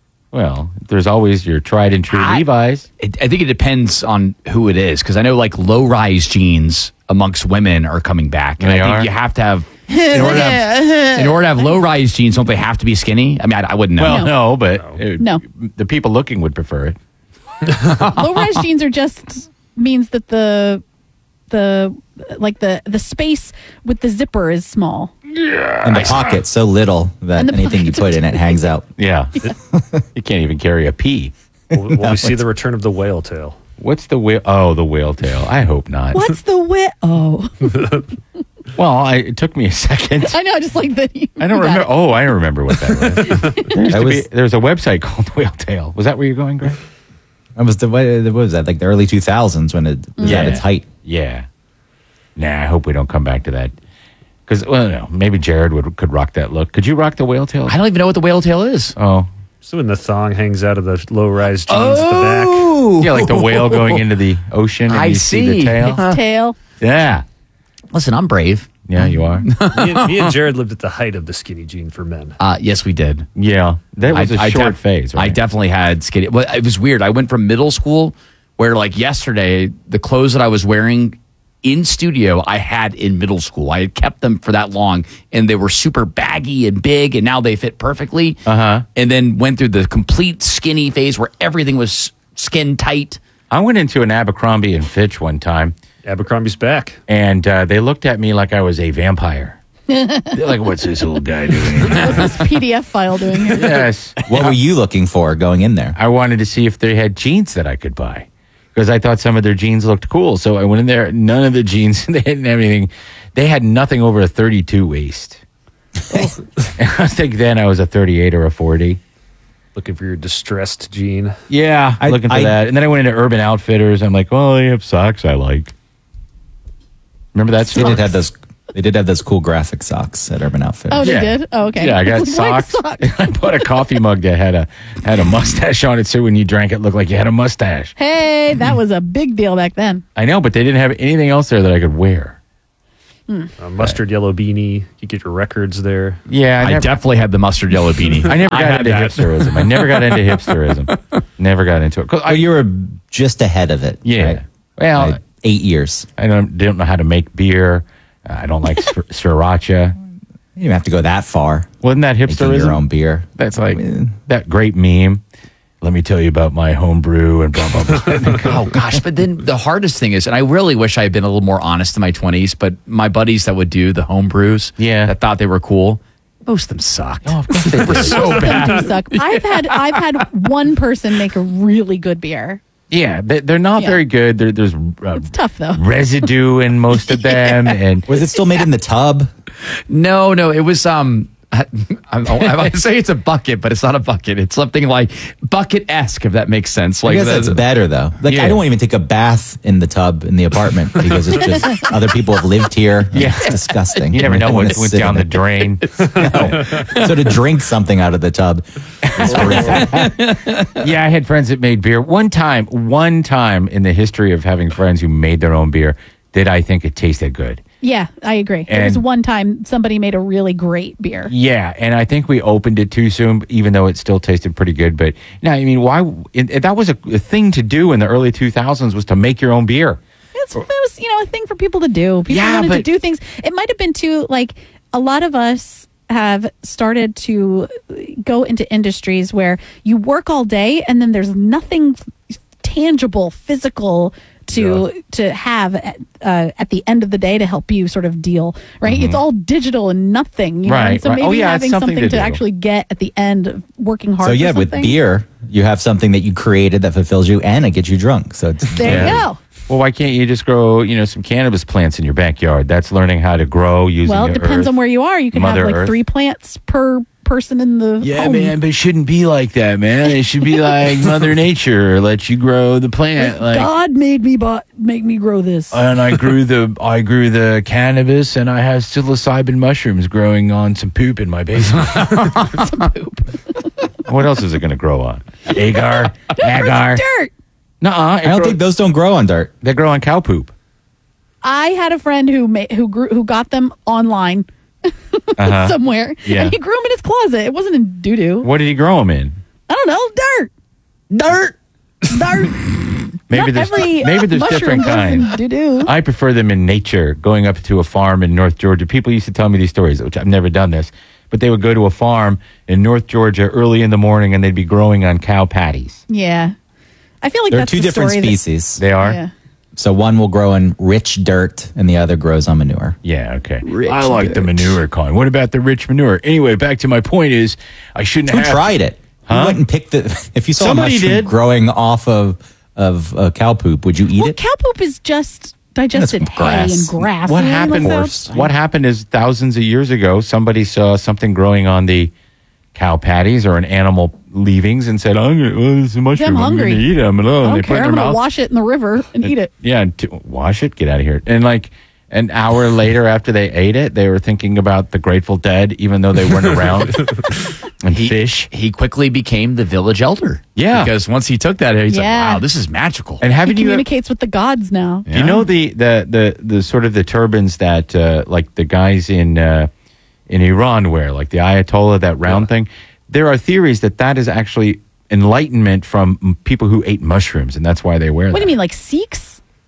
Well, there's always your tried and true I, Levi's. It, I think it depends on who it is, because I know like low-rise jeans amongst women are coming back, and they I think are? you have to have in order to have, in order to have low-rise jeans. Don't they have to be skinny? I mean, I, I wouldn't know. Well, no, but it, No. the people looking would prefer it. Low-rise jeans are just means that the the like the the space with the zipper is small. Yeah. And the pocket's so little that And the anything you put in it hangs out. Yeah. You can't even carry a pea. Will, will we see the return of the whale tail? What's the whale? Oh, the whale tail. I hope not. What's the wit? Oh, Well, I, it took me a second. I know. Just like the. I don't remember. Oh, I remember what that was. there, used That to was- be, there was a website called Whale Tail. Was that where you're going, Greg? That was the what was that like the early two thousands when it was Yeah. at its height. Yeah. Nah, I hope we don't come back to that. Because, well, no, maybe Jared would could rock that look. Could you rock the whale tail? I don't even know what the whale tail is. Oh. So when the thong hangs out of the low-rise jeans at the back. Oh, Yeah, like the whale going into the ocean and I you see. see. the tail. Its tail. Yeah. Listen, I'm brave. Yeah, you are. me, and, me and Jared lived at the height of the skinny jean for men. Uh, yes, we did. Yeah. That was a I short def- phase, right? I definitely had skinny. Well, it was weird. I went from middle school where, like yesterday, the clothes that I was wearing in studio I had in middle school. I had kept them for that long, and they were super baggy and big, and now they fit perfectly. Uh-huh. And then went through the complete skinny phase where everything was skin tight. I went into an Abercrombie and Fitch one time. Abercrombie's back. And uh, they looked at me like I was a vampire. They're like, what's this old guy doing? What's this P D F file doing here? Yes. What were you looking for going in there? I wanted to see if they had jeans that I could buy because I thought some of their jeans looked cool. So I went in there. None of the jeans, they didn't have anything. They had nothing over a thirty-two waist. I think then I was a thirty-eight or a forty. Looking for your distressed jean. Yeah, I- looking for I- that. And then I went into Urban Outfitters. I'm like, oh, they have socks I like. Remember that They store? did have those. They did have those cool graphic socks at Urban Outfitters. Oh, they Yeah. did? Oh, okay. Yeah, I got Like socks. I bought a coffee mug that had a had a mustache on it, so when you drank it, looked like you had a mustache. Hey, that was a big deal back then. I know, but they didn't have anything else there that I could wear. A mustard yellow beanie. You get your records there. Yeah, I, never- definitely had the mustard yellow beanie. I never I got had into that. hipsterism. I never got into hipsterism. Never got into it. 'Cause I, Oh, you were just ahead of it. yeah. right? Well, By eight years. I don't don't know how to make beer. I don't like sr- sriracha. You didn't have to go that far. Wasn't that Making hipsterism? your own beer. That's like that great meme. Let me tell you about my home brew and blah, blah, blah. Oh gosh, but then the hardest thing is, and I really wish I had been a little more honest in my twenties, but my buddies that would do the home brews, Yeah. that thought they were cool, most of them sucked. Oh, of course they were did. so Some bad. do suck. I've had I've had one person make a really good beer. Yeah, they, they're not Yeah. very good. There, there's uh, It's tough though. residue in most of them. And Was it still made in the tub? No, no, it was um. I, I, I want to say it's a bucket, but it's not a bucket. It's something like bucket-esque, if that makes sense. Like I guess the- that's better though. Like Yeah. I don't even take a bath in the tub in the apartment because it's just other people have lived here. and Yeah. It's disgusting. you never I know don't what wanna went sit down the in it. drain. So to drink something out of the tub is horrific. Yeah, I had friends that made beer. One time, one time in the history of having friends who made their own beer, did I think it tasted good. Yeah, I agree. There was And- one time somebody made a really great beer. Yeah, and I think we opened it too soon, even though it still tasted pretty good. But no, I mean, why? It, it- that was a, a thing to do in the early two thousands was to make your own beer. It's, it was, you know, a thing for people to do. People Yeah, wanted to but- do things. It might have been too, like, a lot of us have started to go into industries where you work all day and then there's nothing tangible, physical to to have at, uh, at the end of the day to help you sort of deal, right? It's all digital and nothing, you know? Right, And so right. maybe Oh, yeah, it's having something something, to to, do. actually get at the end of working hard So for yeah, with something. beer, you have something that you created that fulfills you and it gets you drunk. So it's There Yeah. you go. Well, why can't you just grow, you know, some cannabis plants in your backyard? That's learning how to grow using. Well, it the depends earth. on where you are. You can Mother have like Earth. three plants per person in the Yeah, home. man, but it shouldn't be like that, man. It should be like Mother Nature lets you grow the plant. Like, God made me bu- make me grow this. and I grew the I grew the cannabis, and I have psilocybin mushrooms growing on some poop in my basement. Some poop. What else is it going to grow on? Agar, agar. Dirt. Nuh-uh, I don't think those don't grow on dirt. they grow on cow poop. I had a friend who ma- who grew who got them online Uh-huh. somewhere, Yeah. and he grew them in his closet. It wasn't in doo doo. What did he grow them in? I don't know. Dirt. Dirt. Dirt. Maybe Not there's every, maybe uh, there's mushroom different goes in kinds. doo-doo. I prefer them in nature, going up to a farm in North Georgia. People used to tell me these stories, which I've never done this, but they would go to a farm in North Georgia early in the morning and they'd be growing on cow patties. Yeah, I feel like They're that's two the different story that- species. They are? Yeah. So one will grow in rich dirt and the other grows on manure. Yeah, okay. I like the manure kind. What about the rich manure? Anyway, back to my point is I shouldn't Who have... tried it? Huh? Who went and picked the? If you saw Somebody a mushroom did. growing off of of uh, cow poop, would you eat Well, it? cow poop is just digested That's hay grass. and grass. What I mean, happened? like that's- What happened is thousands of years ago, somebody saw something growing on the cow patties or an animal leavings and said, "I'm gonna, oh, this is a mushroom. I'm hungry. going to eat them." And, oh, I and don't they put it care. in I'm their gonna mouth. wash it in the river and eat it. Yeah, and to wash it, get out of here. And like an hour later after they ate it, they were thinking about the Grateful Dead, even though they weren't around. And He, fish. he quickly became the village elder. Yeah. Because once he took that, he's Yeah. like, wow, this is magical. And He haven't you communicates with the gods now. you know the, the the the sort of the turbans that uh, like the guys in uh, in Iran wear, like the Ayatollah, that round thing? There are theories that that is actually enlightenment from m- people who ate mushrooms, and that's why they wear What that. do you mean, like Sikhs?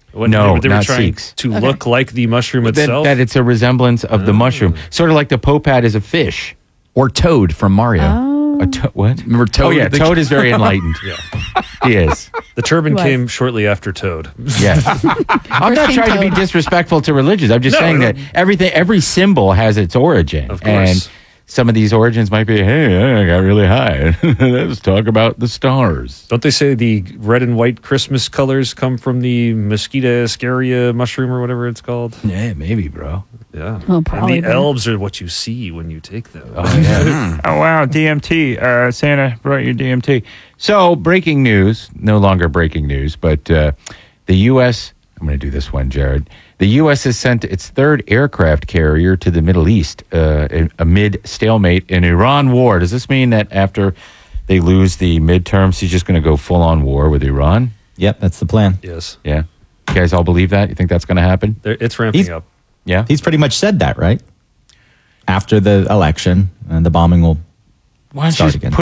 When no, they, they were not trying Sikhs. to look like the mushroom That, itself. that it's a resemblance of the mushroom, sort of like the Popad is a fish. Or Toad from Mario. Oh. A to- what? Remember Toad? Oh yeah, The- Toad is very enlightened. yeah. He is. The turban Was. came shortly after Toad. Yes. I'm not came trying to be Toad. disrespectful to religions. I'm just No, saying no. that everything, every symbol has its origin. Of And course. some of these origins might be, hey, I got really high. Let's talk about the stars. Don't they say the red and white Christmas colors come from the Mesquite ascaria mushroom or whatever it's called? Yeah, maybe, bro. Yeah. Oh, probably, and the bro. elves are what you see when you take them. Oh, yeah. oh, wow. D M T. Uh, Santa brought you D M T. So, breaking news, no longer breaking news, but uh, the U S, I'm going to do this one, Jared. The U S has sent its third aircraft carrier to the Middle East uh, amid stalemate in Iran war. Does this mean that after they lose the midterms, he's just going to go full on war with Iran? Yep, that's the plan. Yes. Yeah. You guys all believe that? You think that's going to happen? They're, it's ramping He's- up. Yeah. He's pretty much said that, right? After the election, and the bombing will Why don't you start just again.